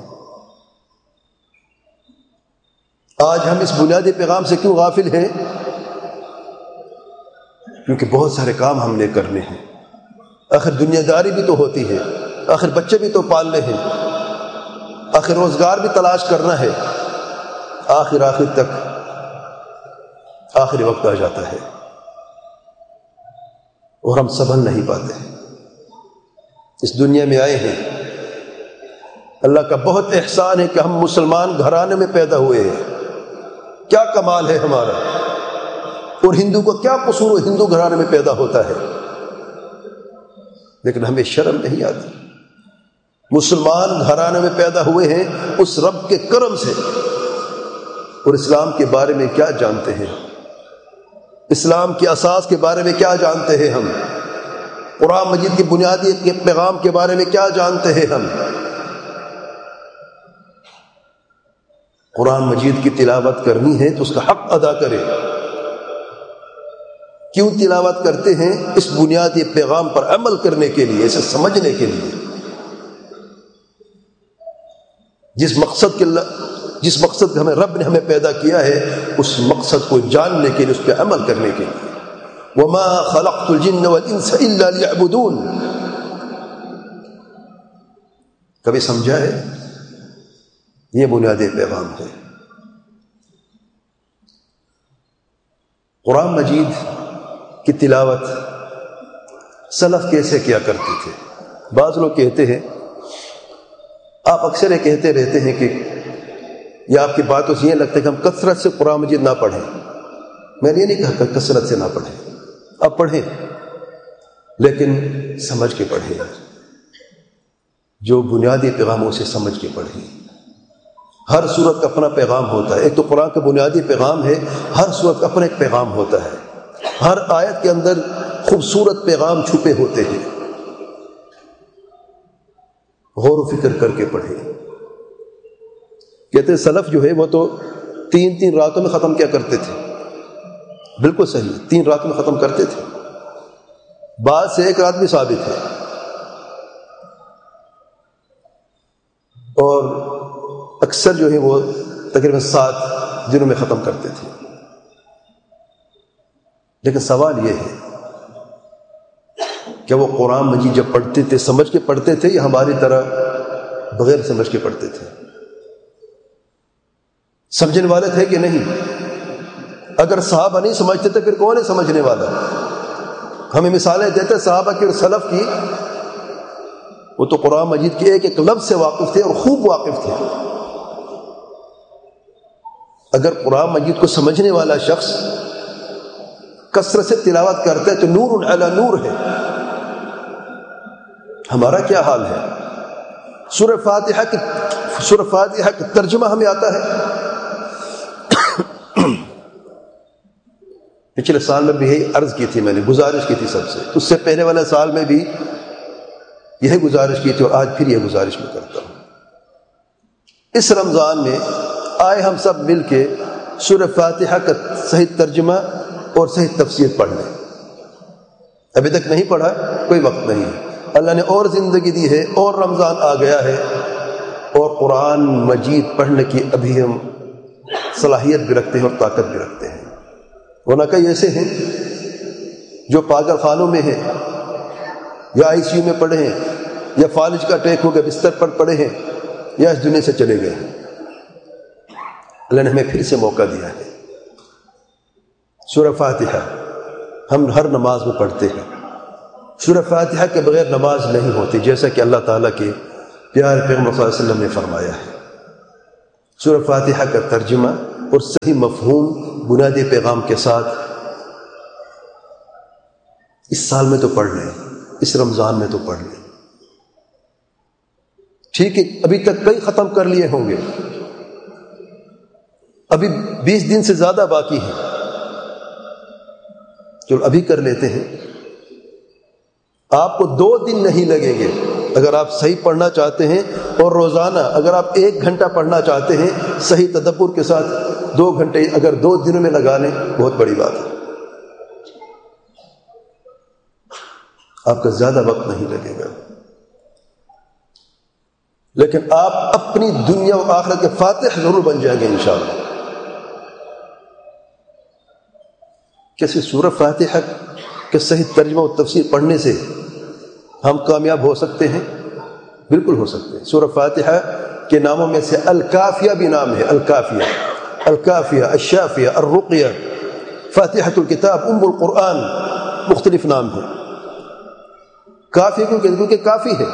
آج ہم اس بنیادی پیغام سے کیوں غافل ہیں؟ کیونکہ بہت سارے کام ہم نے کرنے ہیں، آخر دنیا داری بھی تو ہوتی ہے، آخر بچے بھی تو پالنے ہیں، آخر روزگار بھی تلاش کرنا ہے، آخر آخر تک آخری وقت آ جاتا ہے اور ہم سنبھل نہیں پاتے ہیں۔ اس دنیا میں آئے ہیں، اللہ کا بہت احسان ہے کہ ہم مسلمان گھرانے میں پیدا ہوئے ہیں، کیا کمال ہے ہمارا، اور ہندو کو کیا قصور ہندو گھرانے میں پیدا ہوتا ہے، لیکن ہمیں شرم نہیں آتی۔ مسلمان گھرانے میں پیدا ہوئے ہیں اس رب کے کرم سے، اور اسلام کے بارے میں کیا جانتے ہیں، اسلام کی اساس کے بارے میں کیا جانتے ہیں ہم، قرآن مجید کی بنیادی کے پیغام کے بارے میں کیا جانتے ہیں ہم۔ قرآن مجید کی تلاوت کرنی ہے تو اس کا حق ادا کرے۔ کیوں تلاوت کرتے ہیں؟ اس بنیادی پیغام پر عمل کرنے کے لیے، اسے سمجھنے کے لیے، جس مقصد کے جس مقصد ہمیں رب نے ہمیں پیدا کیا ہے، اس مقصد کو جاننے کے لیے، اس پہ عمل کرنے کے لیے۔ وما خلقت الجن والانس الا ليعبدون، کبھی سمجھا ہے؟ یہ بنیادی پیغام ہے۔ قرآن مجید کی تلاوت سلف کیسے کیا کرتے تھے؟ بعض لوگ کہتے ہیں، آپ اکثر یہ کہتے رہتے ہیں کہ یا آپ کی باتوں سے یہ لگتا ہے کہ ہم کثرت سے قرآن مجید نہ پڑھیں۔ میں نے یہ نہیں کہا کہ کثرت سے نہ پڑھیں، آپ پڑھیں، لیکن سمجھ کے پڑھیں، جو بنیادی پیغاموں سے سمجھ کے پڑھیں۔ ہر سورت کا اپنا پیغام ہوتا ہے، ایک تو قرآن کا بنیادی پیغام ہے، ہر سورت کا اپنا ایک پیغام ہوتا ہے، ہر آیت کے اندر خوبصورت پیغام چھپے ہوتے ہیں۔ غور و فکر کر کے پڑھیں۔ کہتے ہیں سلف جو ہے وہ تو تین تین راتوں میں ختم کیا کرتے تھے، بالکل صحیح، تین راتوں میں ختم کرتے تھے، بعد سے ایک رات بھی ثابت ہے، اور اکثر جو ہے وہ تقریباً سات دنوں میں ختم کرتے تھے۔ لیکن سوال یہ ہے کہ وہ قرآن مجید جب پڑھتے تھے سمجھ کے پڑھتے تھے یا ہماری طرح بغیر سمجھ کے پڑھتے تھے؟ سمجھنے والے تھے کہ نہیں؟ اگر صحابہ نہیں سمجھتے تھے پھر کون ہے سمجھنے والا؟ ہمیں مثالیں دیتے صحابہ کی اور سلف کی، وہ تو قرآن مجید کے ایک ایک لفظ سے واقف تھے اور خوب واقف تھے۔ اگر قرآن مجید کو سمجھنے والا شخص کثرت سے تلاوت کرتا ہے تو نور علی نور ہے۔ ہمارا کیا حال ہے؟ سورہ فاتحہ کی سورہ فاتحہ کا ترجمہ ہمیں آتا ہے؟ پچھلے سال میں بھی یہی عرض کی تھی، میں نے گزارش کی تھی سب سے، اس سے پہلے والے سال میں بھی یہی گزارش کی تھی، اور آج پھر یہ گزارش میں کرتا ہوں۔ اس رمضان میں آئے ہم سب مل کے سورہ فاتحہ کا صحیح ترجمہ اور صحیح تفسیر پڑھ لیں۔ ابھی تک نہیں پڑھا، کوئی وقت نہیں ہے، اللہ نے اور زندگی دی ہے، اور رمضان آ گیا ہے، اور قرآن مجید پڑھنے کی ابھی ہم صلاحیت بھی رکھتے ہیں اور طاقت بھی رکھتے ہیں۔ ورنہ کئی ایسے ہیں جو پاگل خانوں میں ہیں، یا آئی سی یو میں پڑے ہیں، یا فالج کا اٹیک ہو گیا بستر پر پڑے ہیں، یا اس دنیا سے چلے گئے ہیں۔ اللہ نے ہمیں پھر سے موقع دیا ہے۔ سورہ فاتحہ ہم ہر نماز میں پڑھتے ہیں، سورہ فاتحہ کے بغیر نماز نہیں ہوتی، جیسا کہ اللہ تعالیٰ کے پیارے پیغمبر صلی اللہ علیہ وسلم نے فرمایا ہے۔ سورہ فاتحہ کا ترجمہ اور صحیح مفہوم بنیادی پیغام کے ساتھ اس سال میں تو پڑھ لیں، اس رمضان میں تو پڑھ لیں. ٹھیک ہے، ابھی تک کئی ختم کر لیے ہوں گے، ابھی بیس دن سے زیادہ باقی ہیں، چلو ابھی کر لیتے ہیں. آپ کو دو دن نہیں لگیں گے اگر آپ صحیح پڑھنا چاہتے ہیں، اور روزانہ اگر آپ ایک گھنٹہ پڑھنا چاہتے ہیں صحیح تدبر کے ساتھ، دو گھنٹے اگر دو دنوں میں لگا لیں بہت بڑی بات ہے. آپ کا زیادہ وقت نہیں لگے گا، لیکن آپ اپنی دنیا و آخرت کے فاتح ضرور بن جائیں گے انشاءاللہ. کیسے سورہ فاتحہ کے صحیح ترجمہ و تفسیر پڑھنے سے ہم کامیاب ہو سکتے ہیں؟ بالکل ہو سکتے ہیں. سورہ فاتحہ کے ناموں میں سے الکافیہ بھی نام ہے، الکافیہ، الکافیہ، الشافیہ، الرقیہ، فاتحۃ الکتاب، ام القرآن، مختلف نام ہیں. کافی کیوں کہ کیونکہ کافی ہے.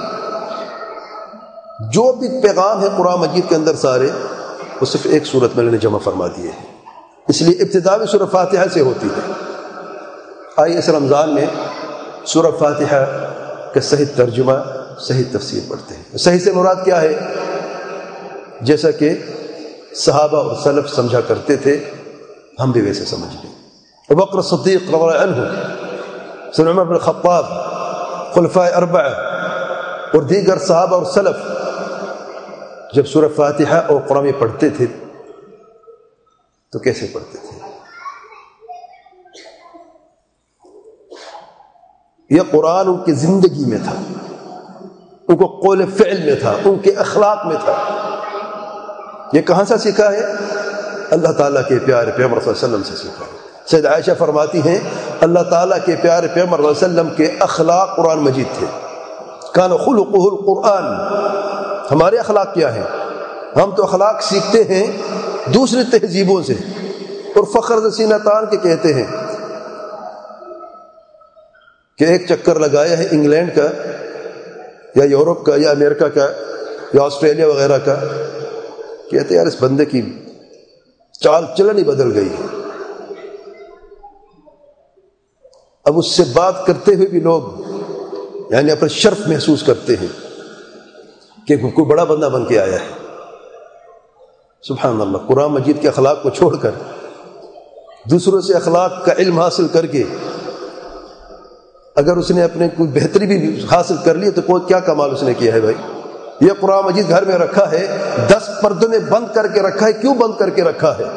جو بھی پیغام ہے قرآن مجید کے اندر سارے وہ صرف ایک صورت میں نے جمع فرما دیے ہیں، اس لیے ابتدا بھی سورہ فاتحہ سے ہوتی ہے. آئیے اس رمضان میں سورہ فاتحہ کا صحیح ترجمہ، صحیح تفسیر پڑھتے ہیں. صحیح سے مراد کیا ہے؟ جیسا کہ صحابہ اور سلف سمجھا کرتے تھے ہم بھی ویسے سمجھ لیں. ابو بکر صدیق رضی اللہ عنہ، سیدنا عمر بن الخطاب، خلفائے اربعہ اور دیگر صحابہ اور سلف جب سورہ فاتحہ اور قرآن میں پڑھتے تھے تو کیسے پڑھتے تھے؟ یہ قرآن ان کی زندگی میں تھا، ان کو قول فعل میں تھا، ان کے اخلاق میں تھا. یہ کہاں سے سیکھا ہے؟ اللہ تعالیٰ کے پیارے پیغمبر صلی اللہ علیہ وسلم سے سیکھا ہے. سید عائشہ فرماتی ہیں اللہ تعالیٰ کے پیارے پیغمبر صلی اللہ علیہ وسلم کے اخلاق قرآن مجید تھے. کان خلقہ القرآن. ہمارے اخلاق کیا ہیں؟ ہم تو اخلاق سیکھتے ہیں دوسری تہذیبوں سے اور فخر سے سینہ تان کے کہتے ہیں کہ ایک چکر لگایا ہے انگلینڈ کا یا یورپ کا یا امریکہ کا یا آسٹریلیا وغیرہ کا، کہتے ہیں یار اس بندے کی چال چلن ہی بدل گئی ہے. اب اس سے بات کرتے ہوئے بھی لوگ یعنی اپنا شرف محسوس کرتے ہیں کہ کوئی بڑا بندہ بن کے آیا ہے. سبحان اللہ. قرآن مجید کے اخلاق کو چھوڑ کر دوسروں سے اخلاق کا علم حاصل کر کے اگر اس نے اپنے کوئی بہتری بھی حاصل کر لی تو کوئی کیا کمال اس نے کیا ہے بھائی؟ یہ قرآن مجید گھر میں رکھا ہے، دس پردوں نے بند کر کے رکھا ہے. کیوں بند کر کے رکھا ہے؟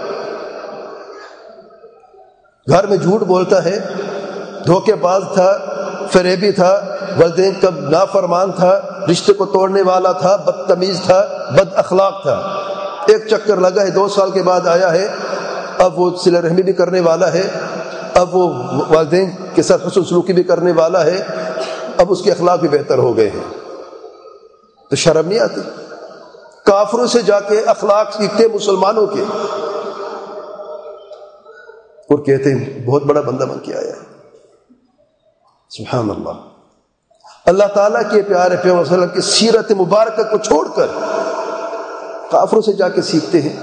گھر میں جھوٹ بولتا ہے، دھوکے باز تھا، فریبی تھا، والدین کا نافرمان تھا، رشتے کو توڑنے والا تھا، بدتمیز تھا، بد اخلاق تھا. ایک چکر لگا ہے، دو سال کے بعد آیا ہے، اب وہ صلہ رحمی بھی کرنے والا ہے، اب وہ والدین کے ساتھ حسن سلوکی بھی کرنے والا ہے، اب اس کے اخلاق بھی بہتر ہو گئے ہیں. تو شرم نہیں آتی؟ کافروں سے جا کے اخلاق سیکھتے مسلمانوں کے اور کہتے ہیں بہت بڑا بندہ بن کے آیا ہے. سبحان اللہ. اللہ تعالیٰ کے پیارے پیغمبر صلی اللہ علیہ وسلم کی سیرت مبارکہ کو چھوڑ کر کافروں سے جا کے سیکھتے ہیں.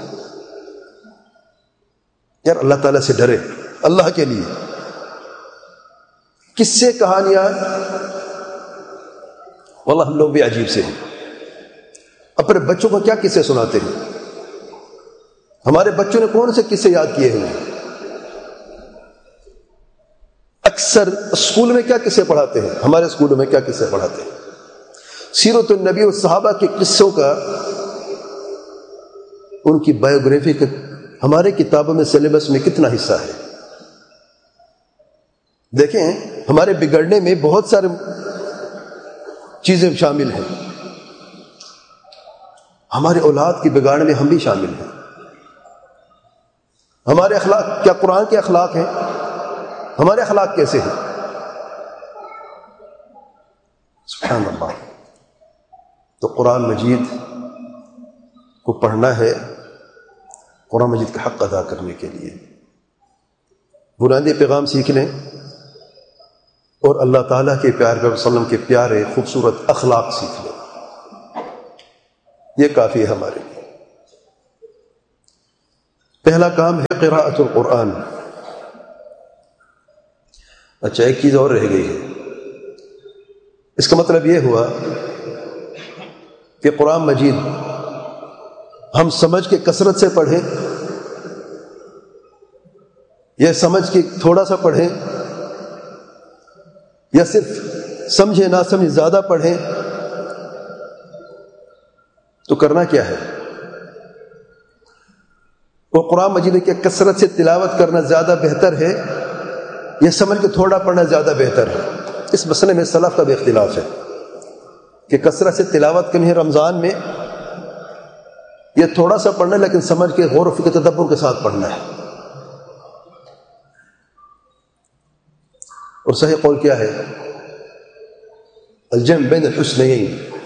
یار اللہ تعالیٰ سے ڈرے اللہ کے لیے. کس سے کہانیاں؟ واللہ ہم لوگ بھی عجیب سے ہیں. اپنے بچوں کو کیا قصے سناتے ہیں؟ ہمارے بچوں نے کون سے قصے یاد کیے ہیں؟ اکثر اسکول میں کیا قصے پڑھاتے ہیں؟ ہمارے اسکولوں میں کیا قصے پڑھاتے ہیں؟ سیرت النبی اور صحابہ کے قصوں کا، ان کی بایوگرافی کا ہمارے کتابوں میں سلیبس میں کتنا حصہ ہے؟ دیکھیں ہمارے بگڑنے میں بہت سارے چیزیں شامل ہیں. ہمارے اولاد کی بگاڑنے میں ہم بھی شامل ہیں. ہمارے اخلاق کیا قرآن کے اخلاق ہیں؟ ہمارے اخلاق کیسے ہیں؟ سبحان اللہ. تو قرآن مجید کو پڑھنا ہے قرآن مجید کا حق ادا کرنے کے لیے. بنیادی پیغام سیکھ لیں اور اللہ تعالیٰ کے پیارے صلی اللہ علیہ وسلم کے پیارے خوبصورت اخلاق سیکھ لیں. یہ کافی ہے ہمارے لیے. پہلا کام ہے قراءۃ القرآن. اچھا ایک چیز اور رہ گئی ہے. اس کا مطلب یہ ہوا کہ قرآن مجید ہم سمجھ کے کثرت سے پڑھیں یا سمجھ کے تھوڑا سا پڑھیں یا صرف سمجھے نہ سمجھے زیادہ پڑھیں تو کرنا کیا ہے؟ وہ قرآن مجید کے کثرت سے تلاوت کرنا زیادہ بہتر ہے یا سمجھ کے تھوڑا پڑھنا زیادہ بہتر ہے؟ اس مسئلے میں سلف کا بھی اختلاف ہے کہ کثرت سے تلاوت کرنی ہے رمضان میں یا تھوڑا سا پڑھنا ہے لیکن سمجھ کے غور و فکر تدبر کے ساتھ پڑھنا ہے. اور صحیح قول کیا ہے؟ الجمع بین الحسنین،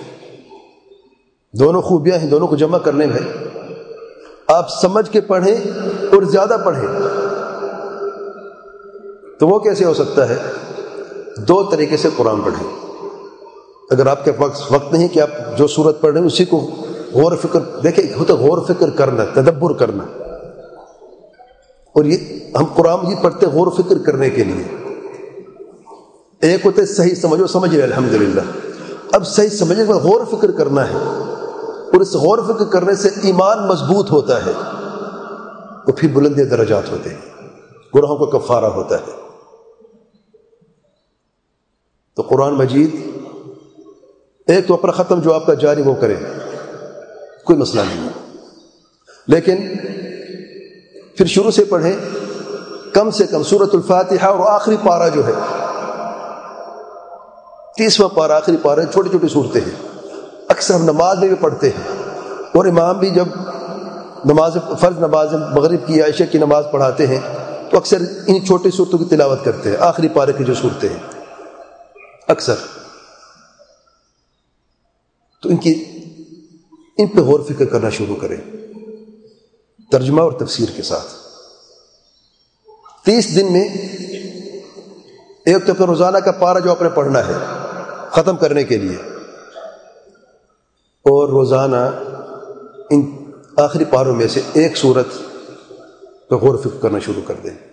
دونوں خوبیاں ہیں، دونوں کو جمع کرنے میں آپ سمجھ کے پڑھیں اور زیادہ پڑھیں. تو وہ کیسے ہو سکتا ہے؟ دو طریقے سے قرآن پڑھیں. اگر آپ کے پاس وقت نہیں کہ آپ جو سورت پڑھ رہے ہیں اسی کو غور و فکر، دیکھیں ہوتا غور و فکر کرنا، تدبر کرنا، اور یہ ہم قرآن یہ پڑھتے غور و فکر کرنے کے لیے. ایک ہوتا ہے صحیح سمجھو، سمجھ رہے الحمدللہ، اب صحیح سمجھنے کے بعد غور و فکر کرنا ہے، اور اس غور و فکر کرنے سے ایمان مضبوط ہوتا ہے تو پھر بلندی درجات ہوتے ہیں، گناہوں کا کفارہ ہوتا ہے. تو قرآن مجید ایک تو اپنا ختم جو آپ کا جاری وہ کرے، کوئی مسئلہ نہیں ہے، لیکن پھر شروع سے پڑھیں، کم سے کم سورۃ الفاتحہ اور آخری پارہ جو ہے تیسواں پارہ، آخری پارہ، چھوٹی چھوٹی صورتیں ہیں، اکثر ہم نماز میں بھی پڑھتے ہیں، اور امام بھی جب نماز فرض نماز مغرب کی عشاء کی نماز پڑھاتے ہیں تو اکثر ان چھوٹی صورتوں کی تلاوت کرتے ہیں، آخری پارے کی جو صورتیں ہیں اکثر. تو ان کی ان پہ غور فکر کرنا شروع کریں ترجمہ اور تفسیر کے ساتھ. تیس دن میں ایک تو پھر روزانہ کا پارہ جو آپ نے پڑھنا ہے ختم کرنے کے لیے، اور روزانہ ان آخری پاروں میں سے ایک سورت پہ غور و فکر کرنا شروع کر دیں.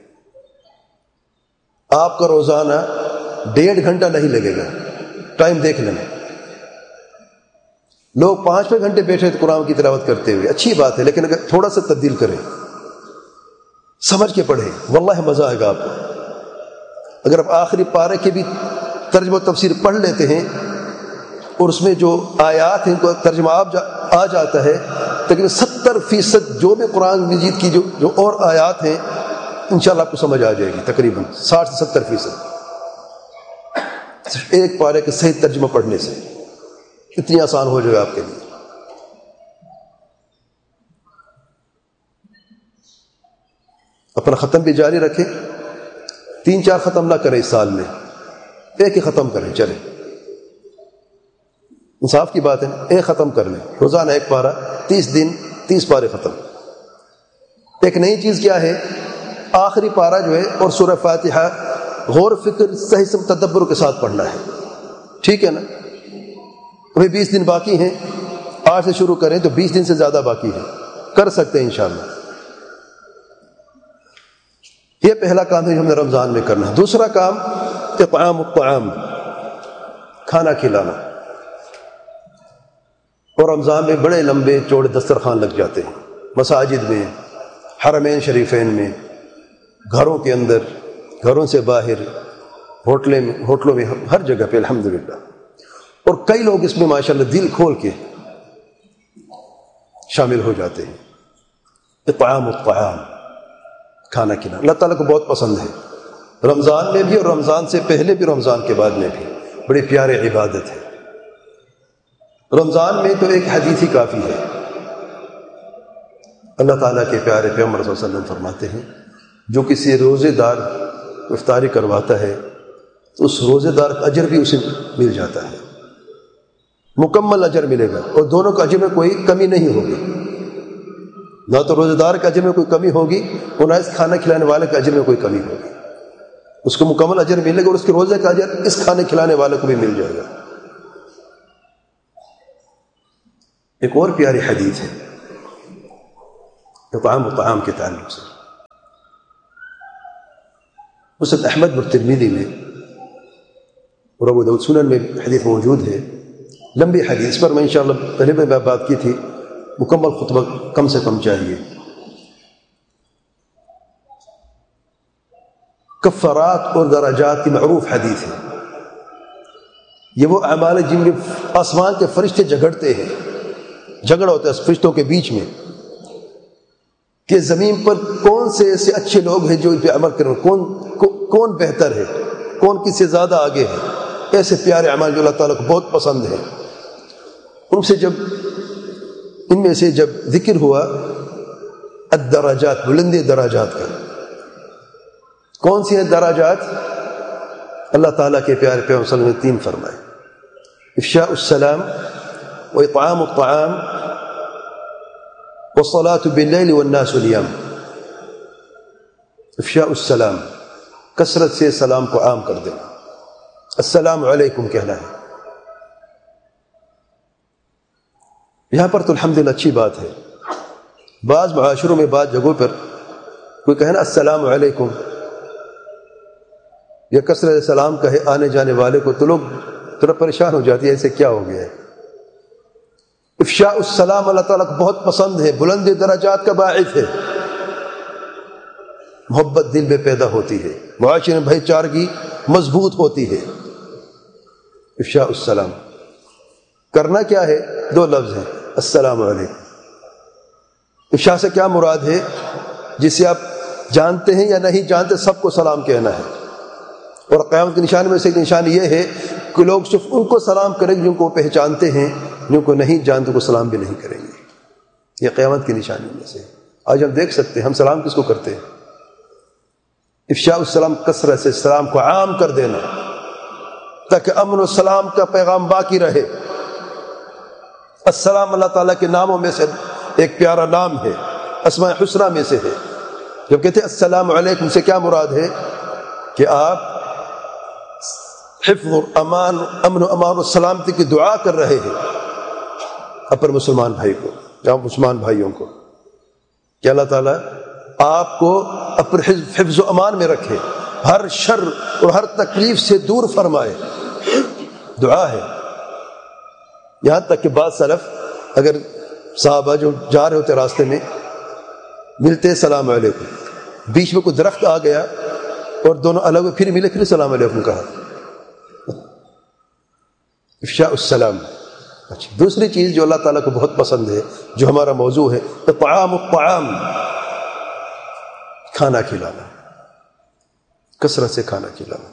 آپ کا روزانہ ڈیڑھ گھنٹہ نہیں لگے گا، ٹائم دیکھ لینا. لوگ پانچ پانچ گھنٹے بیٹھے تو قرآن کی تلاوت کرتے ہوئے، اچھی بات ہے، لیکن اگر تھوڑا سا تبدیل کریں، سمجھ کے پڑھیں، واللہ مزہ آئے گا آپ کو. اگر آپ آخری پارے کی بھی ترجمہ و تفسیر پڑھ لیتے ہیں اور اس میں جو آیات ہیں ان کو ترجمہ آ جاتا ہے، تقریباً ستر فیصد جو بھی قرآن مجید کی جو جو اور آیات ہیں انشاءاللہ آپ کو سمجھ آ جائے گی، تقریباً ساٹھ سے ستر فیصد صرف ایک پارے کے صحیح ترجمہ پڑھنے سے. اتنی آسان ہو جائے گا آپ کے لیے. اپنا ختم بھی جاری رکھیں، تین چار ختم نہ کریں اس سال میں، ایک ہی ختم کریں. چلیں، انصاف کی بات ہے، ایک ختم کر لیں، روزانہ ایک پارہ، تیس دن تیس پارے ختم. ایک نئی چیز کیا ہے؟ آخری پارہ جو ہے اور سورہ فاتحہ غور فکر صحیح سے تدبر کے ساتھ پڑھنا ہے. ٹھیک ہے نا؟ ابھی بیس دن باقی ہیں، آج سے شروع کریں تو بیس دن سے زیادہ باقی ہے، کر سکتے ہیں انشاءاللہ. یہ پہلا کام ہے جو ہمیں رمضان میں کرنا ہے. دوسرا کام اطعام الطعام، کھانا کھلانا. اور رمضان میں بڑے لمبے چوڑے دسترخوان لگ جاتے ہیں، مساجد میں، حرمین شریفین میں، گھروں کے اندر، گھروں سے باہر، ہوٹلیں میں ہوٹلوں میں، ہر جگہ پہ الحمدللہ. اور کئی لوگ اس میں ماشاءاللہ دل کھول کے شامل ہو جاتے ہیں. اطعام الطعام، کھانا کھلانا اللہ تعالیٰ کو بہت پسند ہے، رمضان میں بھی اور رمضان سے پہلے بھی، رمضان کے بعد میں بھی. بڑی پیاری عبادت ہے. رمضان میں تو ایک حدیث ہی کافی ہے. اللہ تعالیٰ کے پیارے پیغمبر صلی اللہ علیہ وسلم فرماتے ہیں جو کسی روزے دار افطاری کرواتا ہے تو اس روزے دار کا اجر بھی اسے مل جاتا ہے، مکمل اجر ملے گا، اور دونوں کا اجر میں کوئی کمی نہیں ہوگی. نہ تو روزے دار کا اجر میں کوئی کمی ہوگی اور نہ اس کھانا کھلانے والے کا اجر میں کوئی کمی ہوگی. اس کو مکمل اجر ملے گا اور اس کے روزے کا اجر اس کھانے کھلانے والے کو بھی مل جائے گا. ایک اور پیاری حدیث ہے اطعام و طعام کے تعلق سے مسند احمد اور ترمذی میں اور ابو داؤد سنن میں حدیث موجود ہے، لمبی حدیث پر میں انشاءاللہ پہلے میں بات کی تھی، مکمل خطبہ کم سے کم چاہیے۔ کفارات اور درجات کی معروف حدیث ہے، یہ وہ اعمال جن میں آسمان کے فرشتے جھگڑتے ہیں، جھگڑا ہوتا ہے فرشتوں کے بیچ میں کہ زمین پر کون سے ایسے اچھے لوگ ہیں جو ان پہ عمل کریں، کون کون بہتر ہے، کون کس سے زیادہ آگے ہے، ایسے پیارے اعمال جو اللہ تعالیٰ کو بہت پسند ہیں۔ ان سے جب ان میں سے جب ذکر ہوا الدرجات، بلندی دراجات کا، کون سی ہیں دراجات؟ اللہ تعالیٰ کے پیارے پیغمبر صلی اللہ علیہ وسلم نے تین فرمائے، افشاء السلام و اطعام الطعام والصلاة باللیل والناس نیام۔ افشاء السلام، کثرت سے سلام کو عام کر دینا، السلام علیکم کہنا ہے۔ یہاں پر تو الحمدللہ اچھی بات ہے، بعض معاشروں میں بعض جگہوں پر کوئی کہنا السلام علیکم یا کثرت سلام کہے آنے جانے والے کو تو لوگ تھوڑا پریشان ہو جاتی ہے، ایسے کیا ہو گیا ہے۔ افشاء السلام اللہ تعالیٰ کو بہت پسند ہے، بلند درجات کا باعث ہے، محبت دل میں پیدا ہوتی ہے، معاشرے میں بھائی چارگی مضبوط ہوتی ہے۔ افشاء السلام کرنا کیا ہے؟ دو لفظ ہیں، السلام علیکم۔ افشاء سے کیا مراد ہے؟ جسے آپ جانتے ہیں یا نہیں جانتے سب کو سلام کہنا ہے، اور قیامت کے نشان میں سے ایک نشان یہ ہے کہ لوگ صرف ان کو سلام کریں گے جن کو پہچانتے ہیں، جن کو نہیں جانتے کو سلام بھی نہیں کریں گے۔ یہ قیامت کی نشانی میں سے آج ہم دیکھ سکتے ہیں ہم سلام کس کو کرتے ہیں۔ افشاء السلام کثرت سے سلام کو عام کر دینا تاکہ امن و سلام کا پیغام باقی رہے۔ السلام اللہ تعالیٰ کے ناموں میں سے ایک پیارا نام ہے، اسماء حسنی میں سے ہے۔ جب کہتے ہیں السلام علیکم سے کیا مراد ہے؟ کہ آپ حفظ و امان امن و امان و سلامتی کی دعا کر رہے ہیں اپنے مسلمان بھائی کو یا مسلمان بھائیوں کو، کہ اللہ تعالیٰ آپ کو اپنے حفظ و امان میں رکھے، ہر شر اور ہر تکلیف سے دور فرمائے، دعا ہے۔ یہاں تک کہ بعض سلف اگر صحابہ جو جا رہے ہوتے راستے میں ملتے السلام علیکم، بیچ میں کوئی درخت آ گیا اور دونوں الگ ہوئے پھر ملے، پھر السلام علیکم کہا۔ افشاء السلام۔ اچھا، دوسری چیز جو اللہ تعالیٰ کو بہت پسند ہے، جو ہمارا موضوع ہے، اطعام الطعام، کھانا کھلانا، کثرت سے کھانا کھلانا،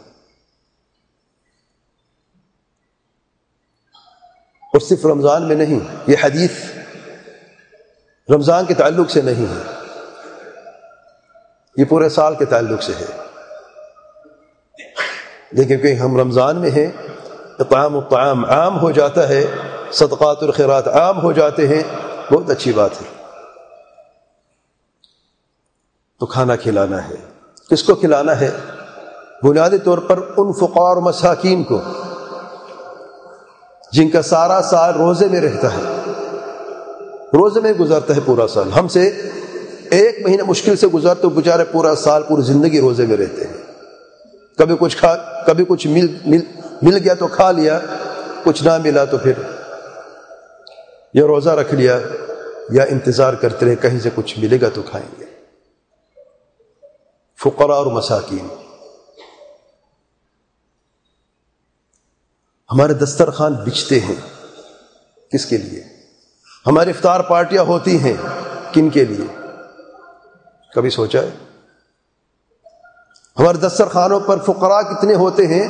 اور صرف رمضان میں نہیں، یہ حدیث رمضان کے تعلق سے نہیں ہے، یہ پورے سال کے تعلق سے ہے، لیکن کہ ہم رمضان میں ہیں، اطعام الطعام عام ہو جاتا ہے، صدقات اور خیرات عام ہو جاتے ہیں، بہت اچھی بات ہے۔ تو کھانا کھلانا ہے، کس کو کھلانا ہے؟ بنیادی طور پر ان فقراء اور مساکین کو جن کا سارا سال روزے میں رہتا ہے، روزے میں گزرتا ہے پورا سال، ہم سے ایک مہینہ مشکل سے گزرتے بیچارے پورا سال پوری زندگی روزے میں رہتے ہیں، کبھی کچھ کھا کبھی کچھ مل مل مل گیا تو کھا لیا، کچھ نہ ملا تو پھر یا روزہ رکھ لیا یا انتظار کرتے رہے کہیں سے کچھ ملے گا تو کھائیں گے۔ فقراء اور مساکین، ہمارے دسترخوان بچتے ہیں کس کے لیے؟ ہماری افطار پارٹیاں ہوتی ہیں کن کے لیے؟ کبھی سوچا ہے؟ ہمارے دسترخوانوں پر فقراء کتنے ہوتے ہیں؟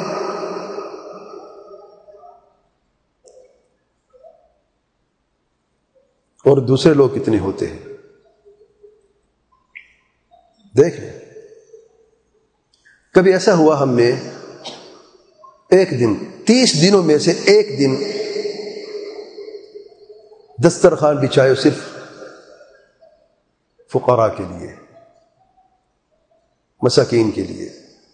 اور دوسرے لوگ کتنے ہوتے ہیں؟ دیکھ لیں، کبھی ایسا ہوا ہم نے ایک دن تیس دنوں میں سے ایک دن دسترخوان بچھائے صرف فقراء کے لیے، مساکین کے لیے،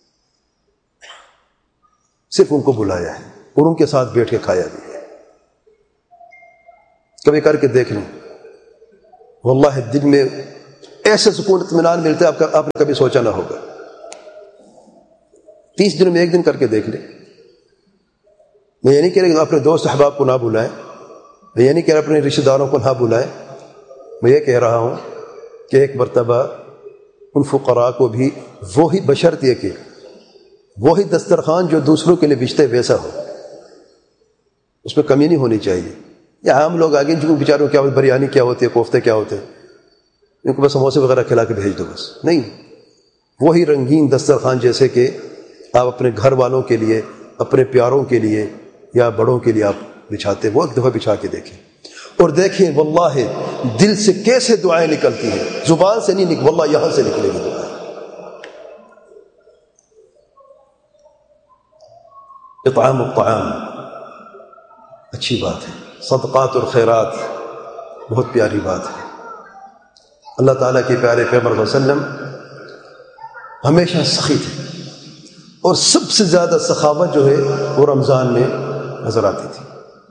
صرف ان کو بلایا ہے اور ان کے ساتھ بیٹھ کے کھایا بھی ہے۔ کبھی کر کے دیکھ لیں، واللہ دل میں ایسے سکون اطمینان ملتا ہے آپ کا آپ نے کبھی سوچا نہ ہوگا. تیس دنوں میں ایک دن کر کے دیکھ لیں. میں یہ نہیں کہہ رہا کہ اپنے دوست احباب کو نہ بلائیں, میں یہ نہیں کہہ رہا اپنے رشتہ داروں کو نہ بلائیں, میں یہ کہہ رہا ہوں کہ ایک مرتبہ ان فقراء کو بھی وہی بشرط یہ کہ وہی دسترخوان جو دوسروں کے لیے بچتے ویسا ہو, اس میں کمی نہیں ہونی چاہیے. یا عام لوگ آگے جن کو بیچاروں کیا بریانی کیا ہوتی ہے, کوفتے کیا ہوتے ہیں, ان کو بس سموسے وغیرہ کھلا کے بھیج دو بس. نہیں, وہی رنگین دسترخوان جیسے کہ آپ اپنے گھر والوں کے لیے, اپنے پیاروں کے لیے یا بڑوں کے لیے آپ بچھاتے, وہ ایک دفعہ بچھا کے دیکھیں اور دیکھیں واللہ دل سے کیسے دعائیں نکلتی ہیں. زبان سے نہیں نکل, واللہ یہاں سے نکلے گی دعائیں. اطعام الطعام اچھی بات ہے, صدقات اور خیرات بہت پیاری بات ہے. اللہ تعالیٰ کے پیارے پیغمبر صلی اللہ علیہ وسلم ہمیشہ سخی تھے, اور سب سے زیادہ سخاوت جو ہے وہ رمضان میں نظر آتی تھی.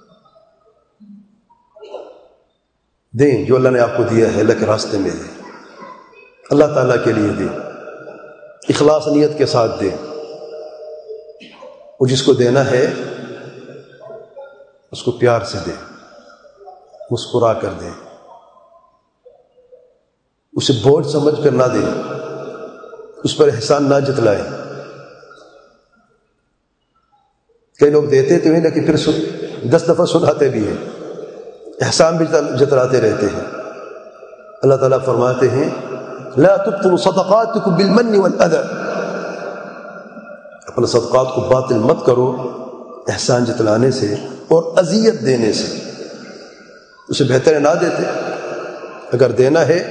دیں جو اللہ نے آپ کو دیا ہے, اللہ کے راستے میں دیں, اللہ تعالیٰ کے لیے دیں, اخلاص نیت کے ساتھ دیں. اور جس کو دینا ہے اس کو پیار سے دیں, مسکرا کر دیں, اسے بوجھ سمجھ کر نہ دیں, اس پر احسان نہ جتلائیں. کئی لوگ دیتے تو ہیں لیکن پھر دس دفعہ سناتے بھی ہیں, احسان بھی جتلاتے رہتے ہیں. اللہ تعالیٰ فرماتے ہیں لا تبطلوا صدقاتكم بالمن والاذى, اپنے صدقات کو باطل مت کرو احسان جتلانے سے اور اذیت دینے سے. اسے بہتر ہے نہ دیتے. اگر دینا ہے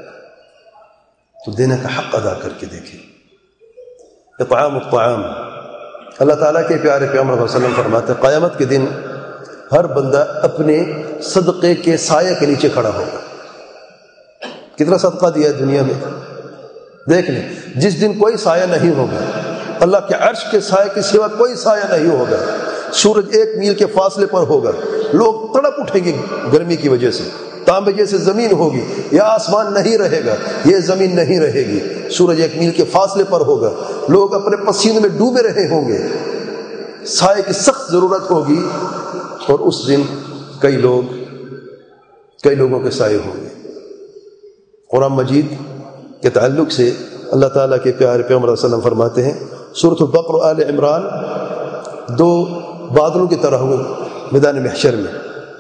تو دینے کا حق ادا کر کے دیکھیں. اطعام الطعام, اللہ تعالیٰ کے پیارے پیغمبر صلی اللہ علیہ وسلم فرماتے ہیں قیامت کے دن ہر بندہ اپنے صدقے کے سائے کے نیچے کھڑا ہوگا. کتنا صدقہ دیا ہے دنیا میں, دیکھ لیں. جس دن کوئی سایہ نہیں ہوگا, اللہ کے عرش کے سائے کے سوا کوئی سایہ نہیں ہوگا, سورج ایک میل کے فاصلے پر ہوگا, لوگ تڑپ اٹھیں گے گرمی کی وجہ سے, تانبے جیسے زمین ہوگی, یا آسمان نہیں رہے گا, یہ زمین نہیں رہے گی, سورج ایک میل کے فاصلے پر ہوگا, لوگ اپنے پسینے میں ڈوبے رہے ہوں گے, سائے کی سخت ضرورت ہوگی, اور اس دن کئی لوگ کئی لوگوں کے سائے ہوں گے. قرآن مجید کے تعلق سے اللہ تعالیٰ کے پیارے پیغمبر صلی اللہ علیہ وسلم فرماتے ہیں سورۃ البقرہ اور آل عمران دو بادلوں کی طرح ہوں میدان محشر میں.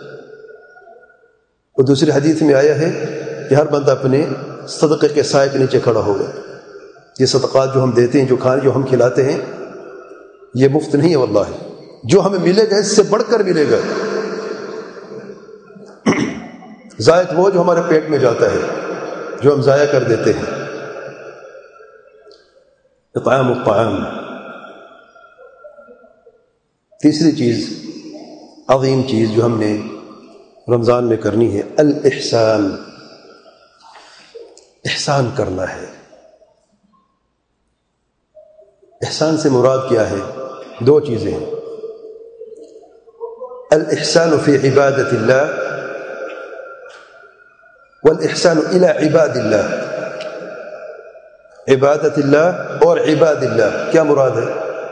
اور دوسری حدیث میں آیا ہے کہ ہر بندہ اپنے صدقے کے سائے کے نیچے کھڑا ہوگا. یہ صدقات جو ہم دیتے ہیں, جو کھانے جو ہم کھلاتے ہیں, یہ مفت نہیں ہے واللہ. جو ہمیں ملے گا اس سے بڑھ کر ملے گا. زائد وہ جو ہمارے پیٹ میں جاتا ہے, جو ہم ضائع کر دیتے ہیں. اطعام الطعام. تیسری چیز, عظیم چیز جو ہم نے رمضان میں کرنی ہے, الاحسان. احسان کرنا ہے. احسان سے مراد کیا ہے؟ دو چیزیں ہیں. الاحسان فی عبادت اللہ والاحسان الی عباد اللہ. عبادت اللہ اور عباد اللہ کیا مراد ہے؟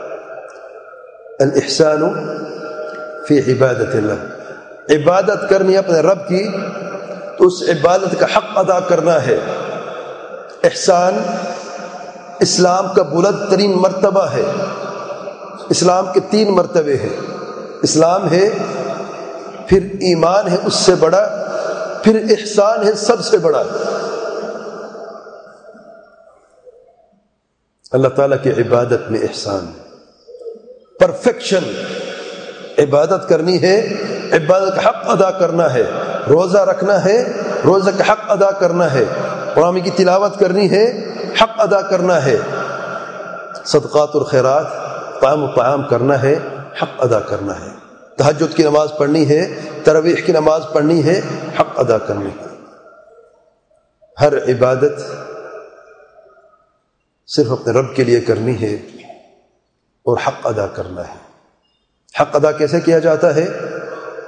الاحسان فی عبادت اللہ, عبادت کرنی اپنے رب کی تو اس عبادت کا حق ادا کرنا ہے. احسان اسلام کا بلند ترین مرتبہ ہے. اسلام کے تین مرتبے ہیں. اسلام ہے, پھر ایمان ہے اس سے بڑا, پھر احسان ہے سب سے بڑا. اللہ تعالیٰ کی عبادت میں احسان, پرفیکشن. عبادت کرنی ہے, عبادت کا حق ادا کرنا ہے. روزہ رکھنا ہے, روزہ کا حق ادا کرنا ہے. قرآن کی تلاوت کرنی ہے, حق ادا کرنا ہے. صدقات اور خیرات, طعام و طعام کرنا ہے, حق ادا کرنا ہے. تہجد کی نماز پڑھنی ہے, تراویح کی نماز پڑھنی ہے, حق ادا کرنی ہے. ہر عبادت صرف اپنے رب کے لیے کرنی ہے اور حق ادا کرنا ہے. حق ادا کیسے کیا جاتا ہے؟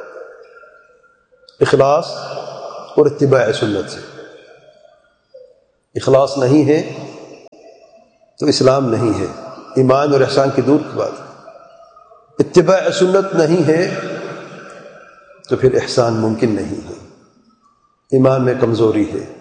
اخلاص اور اتباع سنت سے. اخلاص نہیں ہے تو اسلام نہیں ہے، ایمان اور احسان کی دور کی بات ہے۔ اتباع سنت نہیں ہے تو پھر احسان ممکن نہیں ہے، ایمان میں کمزوری ہے۔